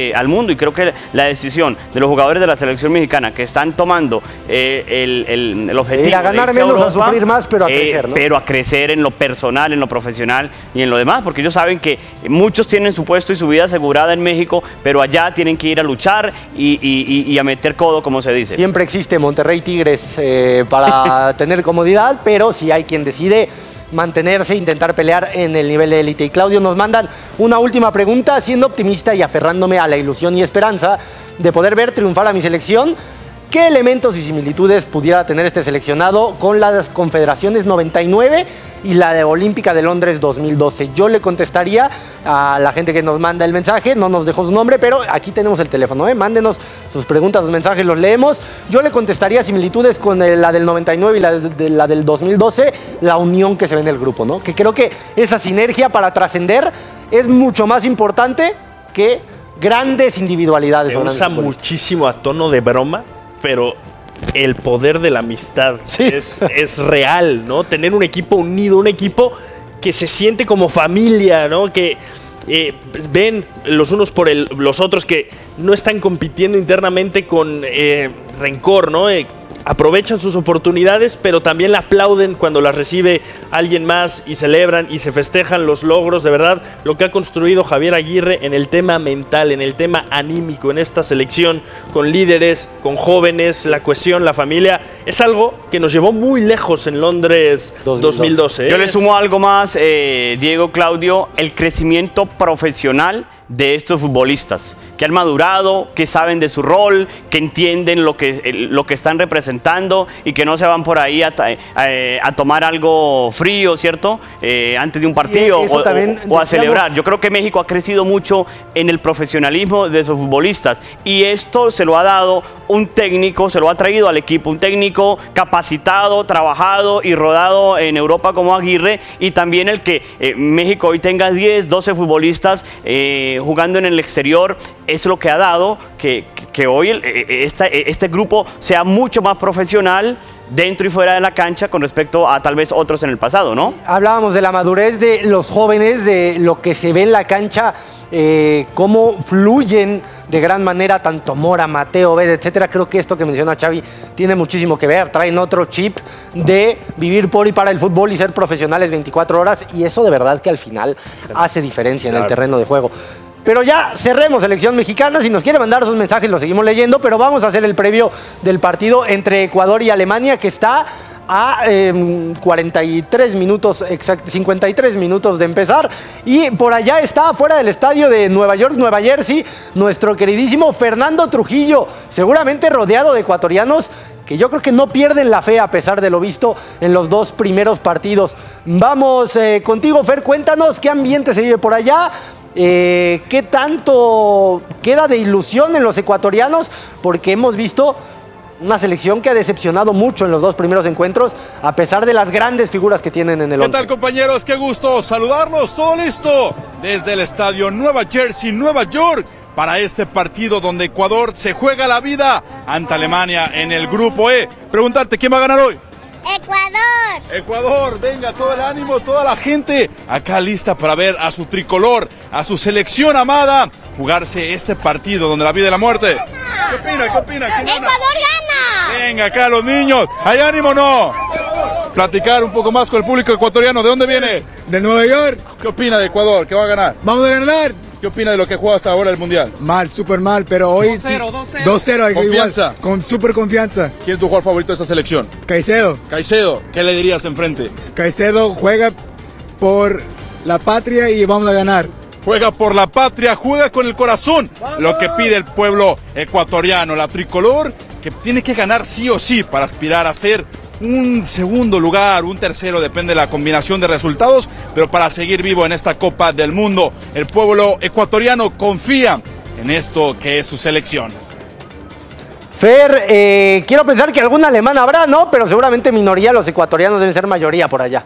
y creo que la decisión de los jugadores de la selección mexicana que están tomando eh, el, el, el objetivo ir a ganar de menos, Europa, a sufrir más, pero a eh, crecer, ¿no? Pero a crecer en lo personal, en lo profesional y en lo demás, porque ellos saben que muchos tienen su puesto y su vida asegurada en México, pero allá tienen que ir a luchar y, y, y a meter codo, como se dice. Siempre existe Monterrey Tigres eh, para tener comodidad, pero si hay quien decide mantenerse, intentar pelear en el nivel de élite. Y Claudio, nos mandan una última pregunta, siendo optimista y aferrándome a la ilusión y esperanza de poder ver triunfar a mi selección. ¿Qué elementos y similitudes pudiera tener este seleccionado con las Confederaciones noventa y nueve y la de Olímpica de Londres dos mil doce? Yo le contestaría a la gente que nos manda el mensaje, no nos dejó su nombre, pero aquí tenemos el teléfono, ¿eh? Mándenos sus preguntas, sus mensajes, los leemos. Yo le contestaría similitudes con la del noventa y nueve y la, de, la del dos mil doce, la unión que se ve en el grupo, ¿no? Que creo que esa sinergia para trascender es mucho más importante que grandes individualidades. Se usa muchísimo a tono de broma, pero el poder de la amistad sí. es, es real, ¿no? Tener un equipo unido, un equipo que se siente como familia, ¿no? Que eh, ven los unos por el, los otros, que no están compitiendo internamente con eh, rencor, ¿no? Eh, aprovechan sus oportunidades, pero también la aplauden cuando las recibe alguien más y celebran y se festejan los logros. De verdad, lo que ha construido Javier Aguirre en el tema mental, en el tema anímico, en esta selección, con líderes, con jóvenes, la cohesión, la familia, es algo que nos llevó muy lejos en Londres dos mil doce. ¿eh? Yo le sumo algo más, eh, Diego, Claudio, el crecimiento profesional de estos futbolistas, que han madurado, que saben de su rol, que entienden lo que, lo que están representando y que no se van por ahí a, a, a tomar algo frío, ¿cierto? Eh, antes de un partido sí, o, o, o a celebrar. Yo creo que México ha crecido mucho en el profesionalismo de sus futbolistas y esto se lo ha dado un técnico, se lo ha traído al equipo, un técnico capacitado, trabajado y rodado en Europa como Aguirre, y también el que eh, México hoy tenga diez, doce futbolistas eh, jugando en el exterior, es lo que ha dado que, que hoy el, este, este grupo sea mucho más profesional dentro y fuera de la cancha con respecto a tal vez otros en el pasado, ¿no? Hablábamos de la madurez de los jóvenes, de lo que se ve en la cancha, eh, cómo fluyen de gran manera tanto Mora, Mateo, Obed, etcétera. Creo que esto que menciona Xavi tiene muchísimo que ver. Traen otro chip de vivir por y para el fútbol y ser profesionales veinticuatro horas, y eso de verdad que al final hace diferencia en el terreno de juego. Pero ya cerremos selección mexicana. Si nos quiere mandar sus mensajes los seguimos leyendo, pero vamos a hacer el previo del partido entre Ecuador y Alemania, que está a eh, cuarenta y tres minutos, exact, cincuenta y tres minutos de empezar. Y por allá está, fuera del estadio de Nueva York, Nueva Jersey, nuestro queridísimo Fernando Trujillo, seguramente rodeado de ecuatorianos que yo creo que no pierden la fe a pesar de lo visto en los dos primeros partidos. Vamos eh, contigo, Fer, cuéntanos qué ambiente se vive por allá. Eh, ¿Qué tanto queda de ilusión en los ecuatorianos? Porque hemos visto una selección que ha decepcionado mucho en los dos primeros encuentros, a pesar de las grandes figuras que tienen en el once. ¿Qué tal, compañeros? Qué gusto saludarlos. Todo listo desde el estadio Nueva Jersey, Nueva York, para este partido donde Ecuador se juega la vida ante Alemania en el grupo E. Preguntarte, ¿quién va a ganar hoy? Ecuador. Ecuador, venga, todo el ánimo, toda la gente acá lista para ver a su tricolor, a su selección amada, jugarse este partido donde la vida y la muerte. ¿Qué opina? ¿Qué opina? ¿Quién gana? Ecuador gana. Venga, acá los niños. ¿Hay ánimo o no? Platicar un poco más con el público ecuatoriano. ¿De dónde viene? De Nueva York. ¿Qué opina de Ecuador? ¿Qué va a ganar? Vamos a ganar. ¿Qué opina de lo que juega hasta ahora el Mundial? Mal, súper mal, pero hoy sí. dos cero. Confianza. Con súper confianza. ¿Quién es tu jugador favorito de esta selección? Caicedo. Caicedo, ¿qué le dirías enfrente? Caicedo juega por la patria y vamos a ganar. Juega por la patria, juega con el corazón. ¡Vamos! Lo que pide el pueblo ecuatoriano, la tricolor, que tiene que ganar sí o sí para aspirar a ser un segundo lugar, un tercero, depende de la combinación de resultados, pero para seguir vivo en esta Copa del Mundo, el pueblo ecuatoriano confía en esto que es su selección. Fer, eh, quiero pensar que algún alemán habrá, ¿no? Pero seguramente minoría, los ecuatorianos deben ser mayoría por allá.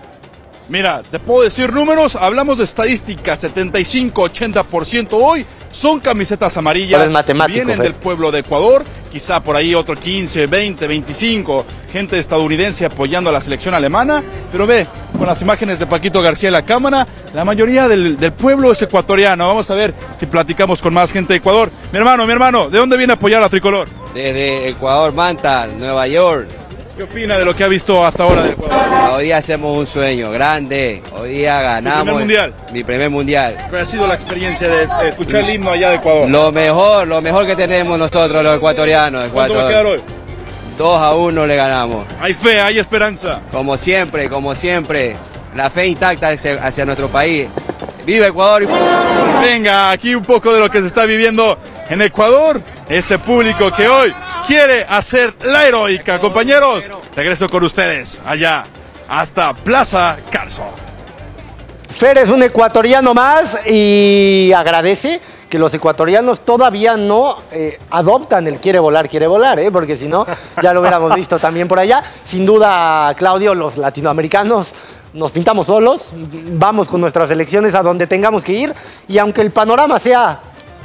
Mira, te puedo decir números, hablamos de estadísticas, setenta y cinco a ochenta por ciento hoy, son camisetas amarillas, vienen Fer. del pueblo de Ecuador, quizá por ahí otro quince, veinte, veinticinco, gente estadounidense apoyando a la selección alemana, pero ve, con las imágenes de Paquito García en la cámara, la mayoría del, del pueblo es ecuatoriano. Vamos a ver si platicamos con más gente de Ecuador. Mi hermano, mi hermano, ¿de dónde viene a apoyar a Tricolor? Desde Ecuador, Manta, Nueva York. ¿Qué opina de lo que ha visto hasta ahora de Ecuador? Hoy día hacemos un sueño grande, hoy día ganamos. ¿Tu primer mundial? Mi primer mundial. ¿Cuál ha sido la experiencia de, de escuchar el himno allá de Ecuador? Lo mejor, lo mejor que tenemos nosotros los ecuatorianos. ¿Cuánto va a quedar hoy? dos a uno le ganamos. Hay fe, hay esperanza. Como siempre, como siempre, la fe intacta hacia, hacia nuestro país. ¡Viva Ecuador! Venga, aquí un poco de lo que se está viviendo en Ecuador. Este público que hoy quiere hacer la heroica. Compañeros, regreso con ustedes allá hasta Plaza Carso. Fer es un ecuatoriano más y agradece que los ecuatorianos todavía no eh, adoptan el quiere volar, quiere volar, ¿eh? Porque si no, ya lo hubiéramos visto también por allá. Sin duda, Claudio, los latinoamericanos nos pintamos solos, vamos con nuestras elecciones a donde tengamos que ir y aunque el panorama sea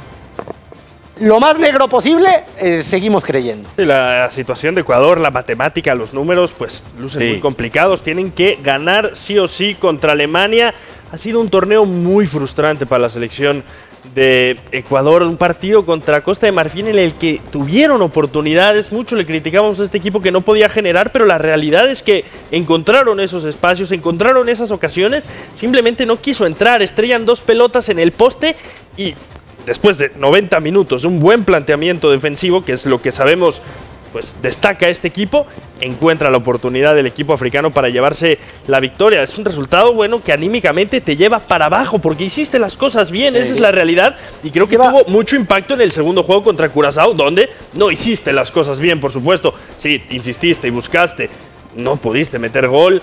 lo más negro posible, eh, seguimos creyendo. Sí, la situación de Ecuador, la matemática, los números, pues lucen sí. muy complicados. Tienen que ganar sí o sí contra Alemania. Ha sido un torneo muy frustrante para la selección de Ecuador, un partido contra Costa de Marfil en el que tuvieron oportunidades. Mucho le criticábamos a este equipo que no podía generar, pero la realidad es que encontraron esos espacios, encontraron esas ocasiones, simplemente no quiso entrar. Estrellan dos pelotas en el poste y después de noventa minutos, un buen planteamiento defensivo, que es lo que sabemos, pues destaca este equipo, encuentra la oportunidad del equipo africano para llevarse la victoria. Es un resultado, bueno, que anímicamente te lleva para abajo, porque hiciste las cosas bien, esa es la realidad, y creo que tuvo mucho impacto en el segundo juego contra Curazao, donde no hiciste las cosas bien, por supuesto. Sí, insististe y buscaste, no pudiste meter gol.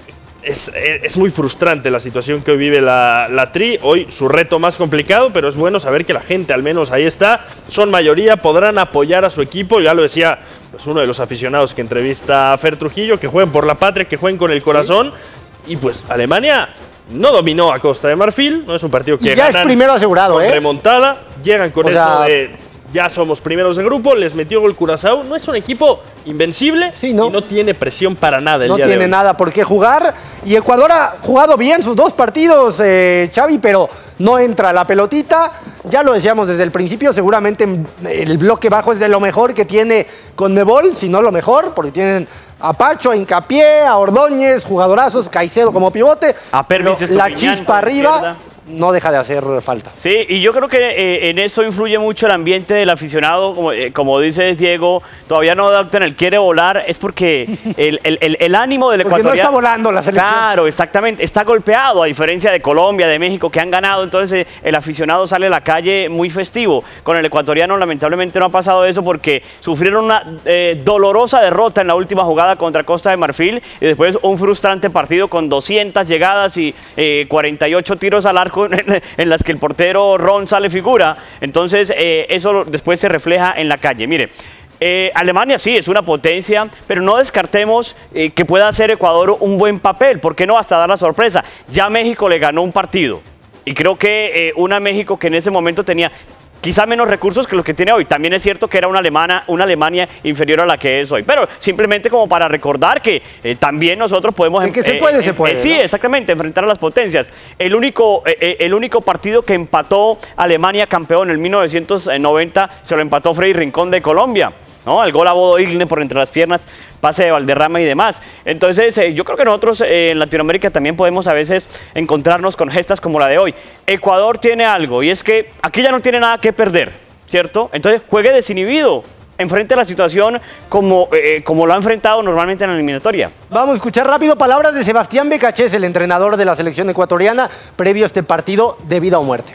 Es, es muy frustrante la situación que hoy vive la, la Tri. Hoy su reto más complicado, pero es bueno saber que la gente al menos ahí está. Son mayoría, podrán apoyar a su equipo. Ya lo decía pues, uno de los aficionados que entrevista a Fer Trujillo, que jueguen por la patria, que jueguen con el corazón. Sí. Y pues Alemania no dominó a Costa de Marfil. No es un partido que y ya ganan es primero asegurado, con ¿eh? remontada. Llegan con o eso sea, de... Ya somos primeros de grupo, les metió gol Curazao. No es un equipo invencible sí, ¿no? y no tiene presión para nada el no día de hoy. No tiene nada por qué jugar. Y Ecuador ha jugado bien sus dos partidos, eh, Xavi, pero no entra la pelotita. Ya lo decíamos desde el principio, seguramente el bloque bajo es de lo mejor que tiene Conmebol, si no lo mejor, porque tienen a Pacho, a Hincapié, a Ordóñez, jugadorazos, Caicedo como pivote. A Pervis, la chispa arriba no deja de hacer falta. Sí, y yo creo que eh, en eso influye mucho el ambiente del aficionado, como, eh, como dice Diego, todavía no adoptan el quiere volar, es porque el, el, el, el ánimo del ecuatoriano... Porque no está volando la selección. Claro, exactamente, está golpeado, a diferencia de Colombia, de México, que han ganado, entonces eh, el aficionado sale a la calle muy festivo. Con el ecuatoriano lamentablemente no ha pasado eso porque sufrieron una eh, dolorosa derrota en la última jugada contra Costa de Marfil y después un frustrante partido con doscientas llegadas y eh, cuarenta y ocho tiros al arco en las que el portero Ron sale figura. Entonces eh, eso después se refleja en la calle. Mire, eh, Alemania sí es una potencia, pero no descartemos eh, que pueda hacer Ecuador un buen papel. ¿Por qué no hasta dar la sorpresa? Ya México le ganó un partido y creo que eh, una México que en ese momento tenía quizá menos recursos que los que tiene hoy. También es cierto que era una, alemana, una Alemania inferior a la que es hoy. Pero simplemente como para recordar que eh, también nosotros podemos... En que se puede, eh, se puede. Eh, sí, ¿no? exactamente, enfrentar a las potencias. El único, eh, el único partido que empató Alemania campeón en mil novecientos noventa se lo empató Freddy Rincón de Colombia, ¿no? El gol a Bodo Igne por entre las piernas, pase de Valderrama y demás. Entonces, eh, yo creo que nosotros eh, en Latinoamérica también podemos a veces encontrarnos con gestas como la de hoy. Ecuador tiene algo, y es que aquí ya no tiene nada que perder, ¿cierto? Entonces, juegue desinhibido, enfrente a la situación como, eh, como lo ha enfrentado normalmente en la eliminatoria. Vamos a escuchar rápido palabras de Sebastián Becachés, el entrenador de la selección ecuatoriana, previo a este partido de vida o muerte.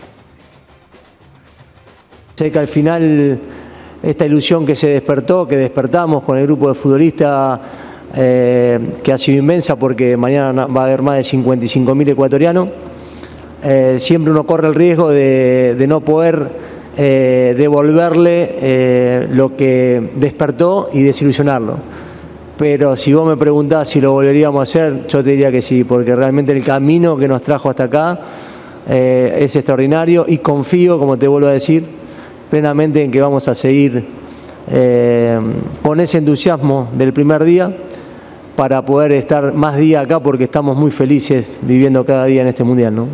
Sé que al final... esta ilusión que se despertó, que despertamos con el grupo de futbolistas, eh, que ha sido inmensa porque mañana va a haber más de cincuenta y cinco mil ecuatorianos, eh, siempre uno corre el riesgo de, de no poder eh, devolverle eh, lo que despertó y desilusionarlo. Pero si vos me preguntás si lo volveríamos a hacer, yo te diría que sí, porque realmente el camino que nos trajo hasta acá eh, es extraordinario y confío, como te vuelvo a decir, plenamente en que vamos a seguir eh, con ese entusiasmo del primer día para poder estar más días acá porque estamos muy felices viviendo cada día en este Mundial, ¿no?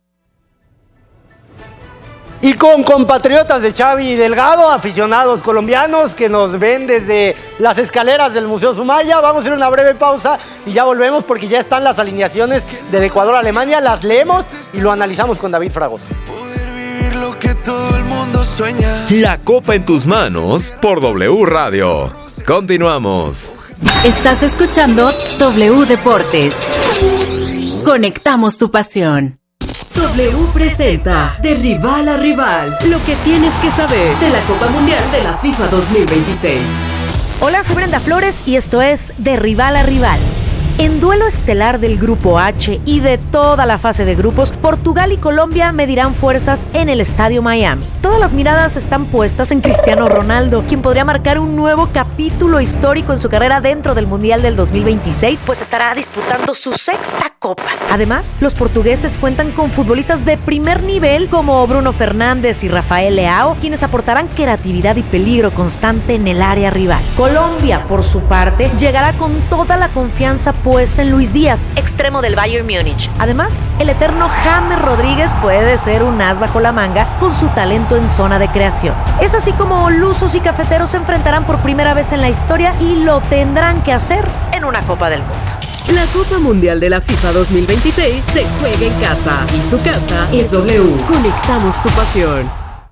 Y con compatriotas de Xavi Delgado, aficionados colombianos que nos ven desde las escaleras del Museo Sumaya, vamos a hacer una breve pausa y ya volvemos porque ya están las alineaciones del Ecuador-Alemania, las leemos y lo analizamos con David Fragoso. Lo que todo el mundo sueña. La copa en tus manos por W Radio. Continuamos. Estás escuchando W Deportes. Conectamos tu pasión. W presenta De Rival a Rival, lo que tienes que saber de la Copa Mundial de la FIFA dos mil veintiséis. Hola, soy Brenda Flores y esto es De Rival a Rival. En duelo estelar del Grupo H y de toda la fase de grupos, Portugal y Colombia medirán fuerzas en el Estadio Miami. Todas las miradas están puestas en Cristiano Ronaldo, quien podría marcar un nuevo capítulo histórico en su carrera dentro del Mundial del dos mil veintiséis, pues estará disputando su sexta Copa. Además, los portugueses cuentan con futbolistas de primer nivel como Bruno Fernández y Rafael Leao, quienes aportarán creatividad y peligro constante en el área rival. Colombia, por su parte, llegará con toda la confianza puesta en Luis Díaz, extremo del Bayern Múnich. Además, el eterno James Rodríguez puede ser un as bajo la manga con su talento en zona de creación. Es así como lusos y cafeteros se enfrentarán por primera vez en la historia y lo tendrán que hacer en una Copa del Mundo. La Copa Mundial de la FIFA dos mil veintiséis se juega en casa y su casa es W. Conectamos tu pasión.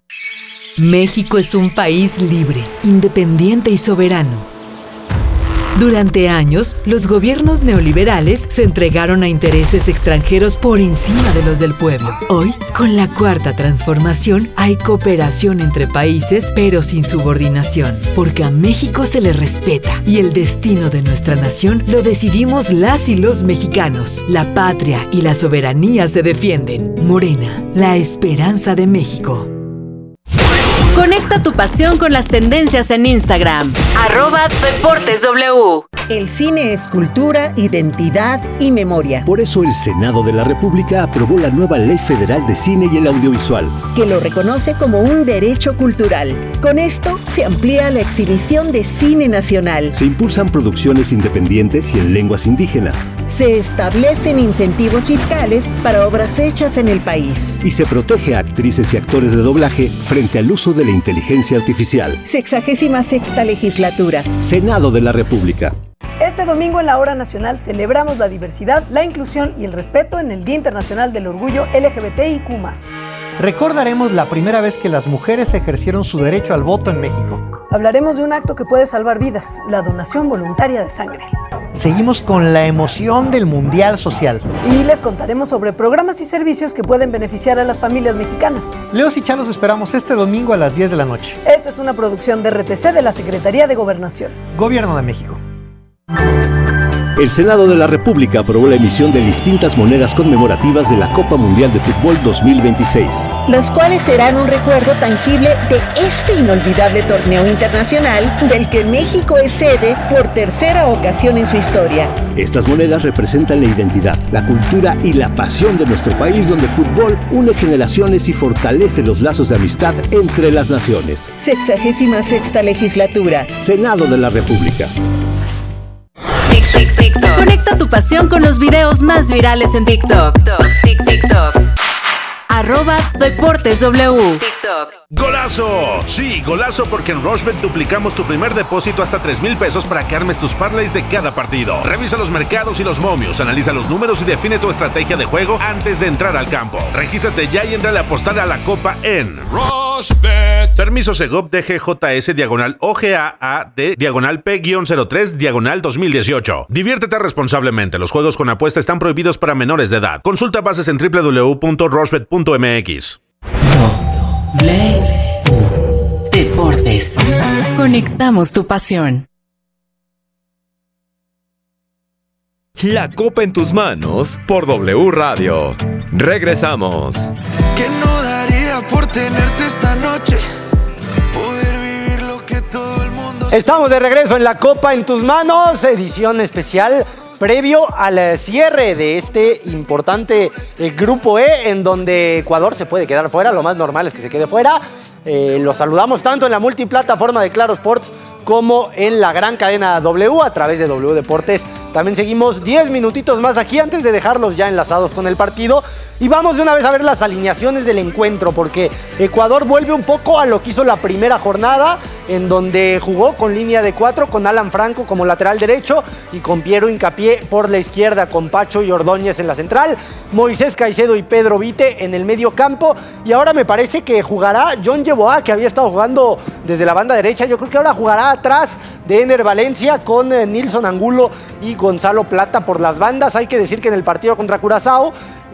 México es un país libre, independiente y soberano. Durante años, los gobiernos neoliberales se entregaron a intereses extranjeros por encima de los del pueblo. Hoy, con la cuarta transformación, hay cooperación entre países, pero sin subordinación, porque a México se le respeta y el destino de nuestra nación lo decidimos las y los mexicanos. La patria y la soberanía se defienden. Morena, la esperanza de México. Conecta tu pasión con las tendencias en Instagram. Arroba Deportes W. El cine es cultura, identidad y memoria. Por eso el Senado de la República aprobó la nueva Ley Federal de Cine y el Audiovisual, que lo reconoce como un derecho cultural. Con esto se amplía la exhibición de cine nacional. Se impulsan producciones independientes y en lenguas indígenas. Se establecen incentivos fiscales para obras hechas en el país. Y se protege a actrices y actores de doblaje frente al uso de la inteligencia artificial. Sexagésima sexta legislatura. Senado de la República. Este domingo en la Hora Nacional celebramos la diversidad, la inclusión y el respeto en el Día Internacional del Orgullo L G B T I Q más. Recordaremos la primera vez que las mujeres ejercieron su derecho al voto en México. Hablaremos de un acto que puede salvar vidas, la donación voluntaria de sangre. Seguimos con la emoción del Mundial Social. Y les contaremos sobre programas y servicios que pueden beneficiar a las familias mexicanas. Leos y Chá los esperamos este domingo a las diez de la noche. Esta es una producción de R T C de la Secretaría de Gobernación. Gobierno de México. El Senado de la República aprobó la emisión de distintas monedas conmemorativas de la Copa Mundial de Fútbol dos mil veintiséis. Las cuales serán un recuerdo tangible de este inolvidable torneo internacional del que México es sede por tercera ocasión en su historia. Estas monedas representan la identidad, la cultura y la pasión de nuestro país, donde el fútbol une generaciones y fortalece los lazos de amistad entre las naciones. Sexagésima sexta legislatura. Senado de la República. Conecta tu pasión con los videos más virales en TikTok. TikTok. Arroba Deportes W. TikTok. ¡Golazo! Sí, golazo, porque en Rushbet duplicamos tu primer depósito hasta tres mil pesos para que armes tus parlays de cada partido. Revisa los mercados y los momios, analiza los números y define tu estrategia de juego antes de entrar al campo. Regístrate ya y entra a apostar a la copa en Rushbet. Permiso Segov D G J S diagonal O G A A D diagonal P cero tres diagonal dos mil dieciocho. Diviértete responsablemente. Los juegos con apuesta están prohibidos para menores de edad. Consulta bases en w w w punto rushbet punto m x. Deportes. Conectamos tu pasión. La copa en tus manos por W Radio. Regresamos. Que no daría por tenerte esta noche. Poder vivir lo que todo el mundo. Estamos de regreso en la Copa en tus manos, edición especial previo al cierre de este importante eh, grupo E, en donde Ecuador se puede quedar fuera. Lo más normal es que se quede fuera. Eh, los saludamos tanto en la multiplataforma de Claro Sports como en la gran cadena W a través de W Deportes. También seguimos diez minutitos más aquí antes de dejarlos ya enlazados con el partido. Y vamos de una vez a ver las alineaciones del encuentro, porque Ecuador vuelve un poco a lo que hizo la primera jornada, en donde jugó con línea de cuatro, con Alan Franco como lateral derecho y con Piero Hincapié por la izquierda, con Pacho y Ordóñez en la central, Moisés Caicedo y Pedro Vite en el medio campo. Y ahora me parece que jugará John Yeboah, que había estado jugando desde la banda derecha. Yo creo que ahora jugará atrás de Ener Valencia con eh, Nilson Angulo y Gonzalo Plata por las bandas. Hay que decir que en el partido contra Curazao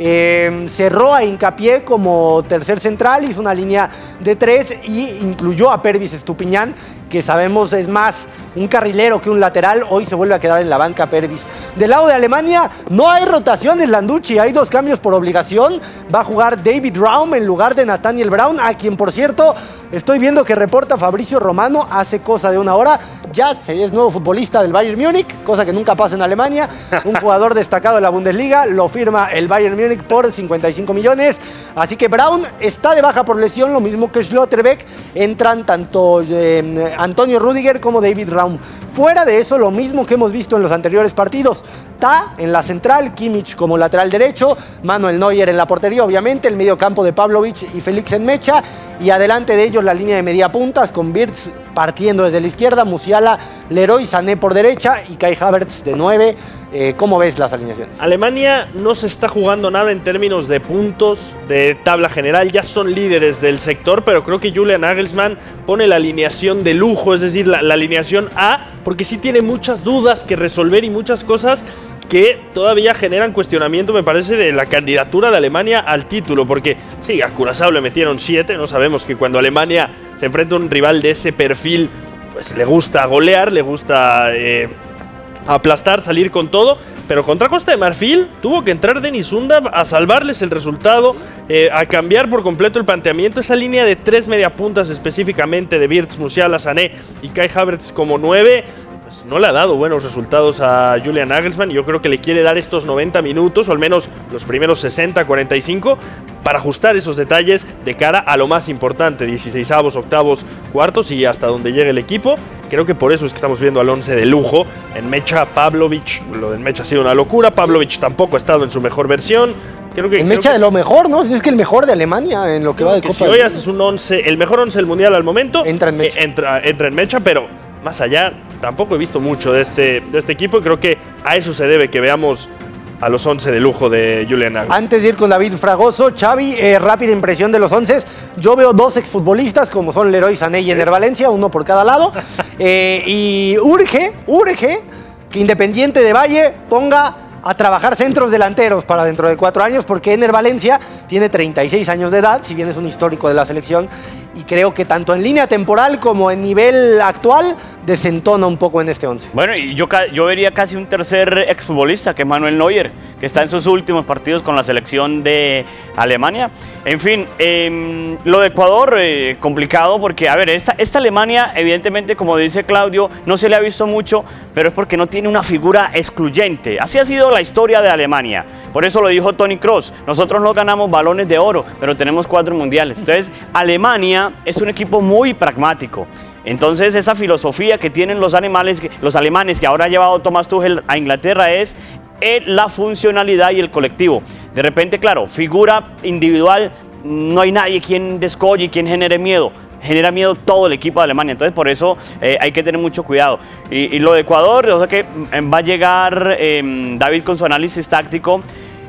Eh, cerró a Hincapié como tercer central, hizo una línea de tres y incluyó a Pervis Estupiñán, que sabemos es más un carrilero que un lateral. Hoy se vuelve a quedar en la banca Pervis. Del lado de Alemania no hay rotaciones, Landucci, hay dos cambios por obligación. Va a jugar David Raum en lugar de Nathaniel Brown, a quien por cierto estoy viendo que reporta Fabricio Romano hace cosa de una hora. Ya es nuevo futbolista del Bayern Múnich, cosa que nunca pasa en Alemania. Un jugador destacado de la Bundesliga, lo firma el Bayern Múnich por cincuenta y cinco millones. Así que Brown está de baja por lesión, lo mismo que Schlotterbeck. Entran tanto eh, Antonio Rüdiger como David Raum. Fuera de eso, lo mismo que hemos visto en los anteriores partidos. Ta en la central, Kimmich como lateral derecho, Manuel Neuer en la portería, obviamente, el medio campo de Pavlovic y Félix Enmecha, y adelante de ellos la línea de media puntas con Wirtz partiendo desde la izquierda, Musiala, Leroy Sané por derecha y Kai Havertz de nueve. Eh, ¿Cómo ves las alineaciones? Alemania no se está jugando nada en términos de puntos, de tabla general, ya son líderes del sector, pero creo que Julian Nagelsmann pone la alineación de lujo, es decir, la, la alineación A, porque sí tiene muchas dudas que resolver y muchas cosas que todavía generan cuestionamiento, me parece, de la candidatura de Alemania al título, porque sí, a Curazao le metieron siete, no sabemos que cuando Alemania se enfrenta a un rival de ese perfil, pues le gusta golear, le gusta eh, aplastar, salir con todo, pero contra Costa de Marfil tuvo que entrar Denis Undav a salvarles el resultado, eh, a cambiar por completo el planteamiento, esa línea de tres mediapuntas específicamente de Wirtz, Musiala, Sané y Kai Havertz como nueve, pues no le ha dado buenos resultados a Julian Nagelsmann. Yo creo que le quiere dar estos noventa minutos, o al menos los primeros sesenta, cuarenta y cinco, para ajustar esos detalles de cara a lo más importante, dieciseisavos, octavos, cuartos y hasta donde llegue el equipo. Creo que por eso es que estamos viendo al once de lujo. Enmecha, Pavlovic, lo de Enmecha ha sido una locura, Pavlovic tampoco ha estado en su mejor versión. Creo que, Enmecha creo que, de lo mejor, ¿no? Es que el mejor de Alemania en lo que va de que Copa. Si hoy haces un once, el mejor once del Mundial al momento, entra Enmecha. Eh, entra, entra Enmecha, pero más allá, tampoco he visto mucho de este, de este equipo y creo que a eso se debe que veamos a los once de lujo de Julian Nagelsmann. Antes de ir con David Fragoso, Xavi, eh, rápida impresión de los once. Yo veo dos exfutbolistas como son Leroy Sané y Ener Valencia, uno por cada lado. Eh, y urge, urge que Independiente de Valle ponga a trabajar centros delanteros para dentro de cuatro años, porque Ener Valencia tiene treinta y seis años de edad, si bien es un histórico de la selección, y creo que tanto en línea temporal como en nivel actual desentona un poco en este once. Bueno, y yo, yo vería casi un tercer exfutbolista, que es Manuel Neuer, que está en sus últimos partidos con la selección de Alemania. En fin, eh, lo de Ecuador, eh, complicado, porque, a ver, esta, esta Alemania, evidentemente, como dice Claudio, no se le ha visto mucho, pero es porque no tiene una figura excluyente. Así ha sido la historia de Alemania. Por eso lo dijo Toni Kroos, nosotros no ganamos balones de oro, pero tenemos cuatro mundiales. Entonces, Alemania es un equipo muy pragmático. Entonces, esa filosofía que tienen los, animales, los alemanes, que ahora ha llevado Thomas Tuchel a Inglaterra, es la funcionalidad y el colectivo. De repente, claro, figura individual, no hay nadie quien descolle, quien genere miedo. Genera miedo todo el equipo de Alemania, entonces por eso eh, hay que tener mucho cuidado. Y, y lo de Ecuador, o sea que va a llegar eh, David con su análisis táctico.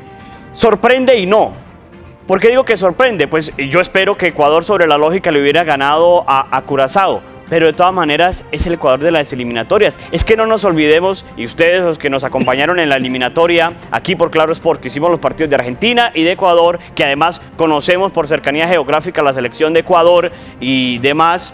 Sorprende y no. ¿Por qué digo que sorprende? Pues yo espero que Ecuador, sobre la lógica, le hubiera ganado a, a Curazao. Pero de todas maneras es el Ecuador de las eliminatorias. Es que no nos olvidemos, y ustedes los que nos acompañaron en la eliminatoria aquí por Claro Sport, que hicimos los partidos de Argentina y de Ecuador, que además conocemos por cercanía geográfica la selección de Ecuador y demás,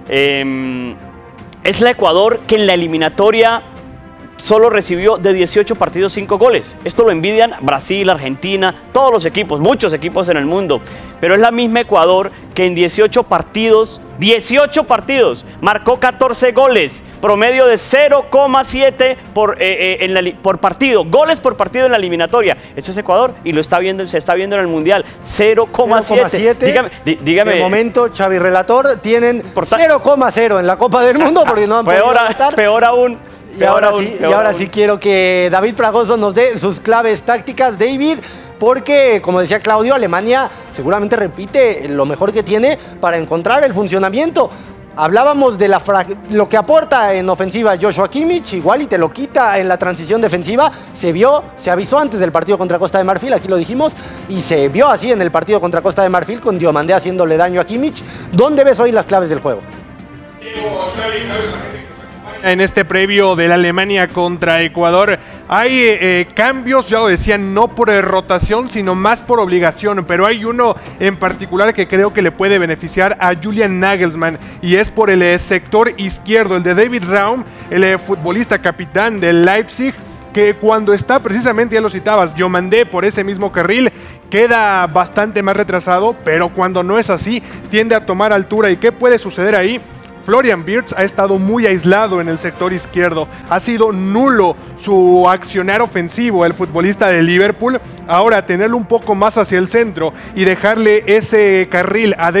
eh, es la Ecuador que en la eliminatoria solo recibió de dieciocho partidos cinco goles. Esto lo envidian Brasil, Argentina, todos los equipos, muchos equipos en el mundo. Pero es la misma Ecuador que en dieciocho partidos, dieciocho partidos, marcó catorce goles. promedio de cero coma siete por, eh, eh, en la, por partido, goles por partido en la eliminatoria. Eso es Ecuador y lo está viendo, se está viendo en el Mundial, cero coma siete. Dígame, dí, dígame. De momento, Xavi Relator, tienen cero coma cero en la Copa del Mundo porque no han peor, podido estar. Peor aún. Y ahora, aún, sí, y ahora aún. sí quiero que David Fragoso nos dé sus claves tácticas, David, porque, como decía Claudio, Alemania seguramente repite lo mejor que tiene para encontrar el funcionamiento. Hablábamos de la lo que aporta en ofensiva Joshua Kimmich, igual y te lo quita en la transición defensiva. Se vio, se avisó antes del partido contra Costa de Marfil, aquí lo dijimos, y se vio así en el partido contra Costa de Marfil con Diomandé haciéndole daño a Kimmich. ¿Dónde ves hoy las claves del juego? En este previo de la Alemania contra Ecuador hay eh, cambios, ya lo decían, no por rotación, sino más por obligación, pero hay uno en particular que creo que le puede beneficiar a Julian Nagelsmann y es por el eh, sector izquierdo, el de David Raum, el eh, futbolista capitán del Leipzig, que cuando está precisamente, ya lo citabas, Diomandé por ese mismo carril, queda bastante más retrasado, pero cuando no es así, tiende a tomar altura. ¿Y qué puede suceder ahí? Florian Wirtz ha estado muy aislado en el sector izquierdo, ha sido nulo su accionar ofensivo, el futbolista de Liverpool. Ahora tenerlo un poco más hacia el centro y dejarle ese carril a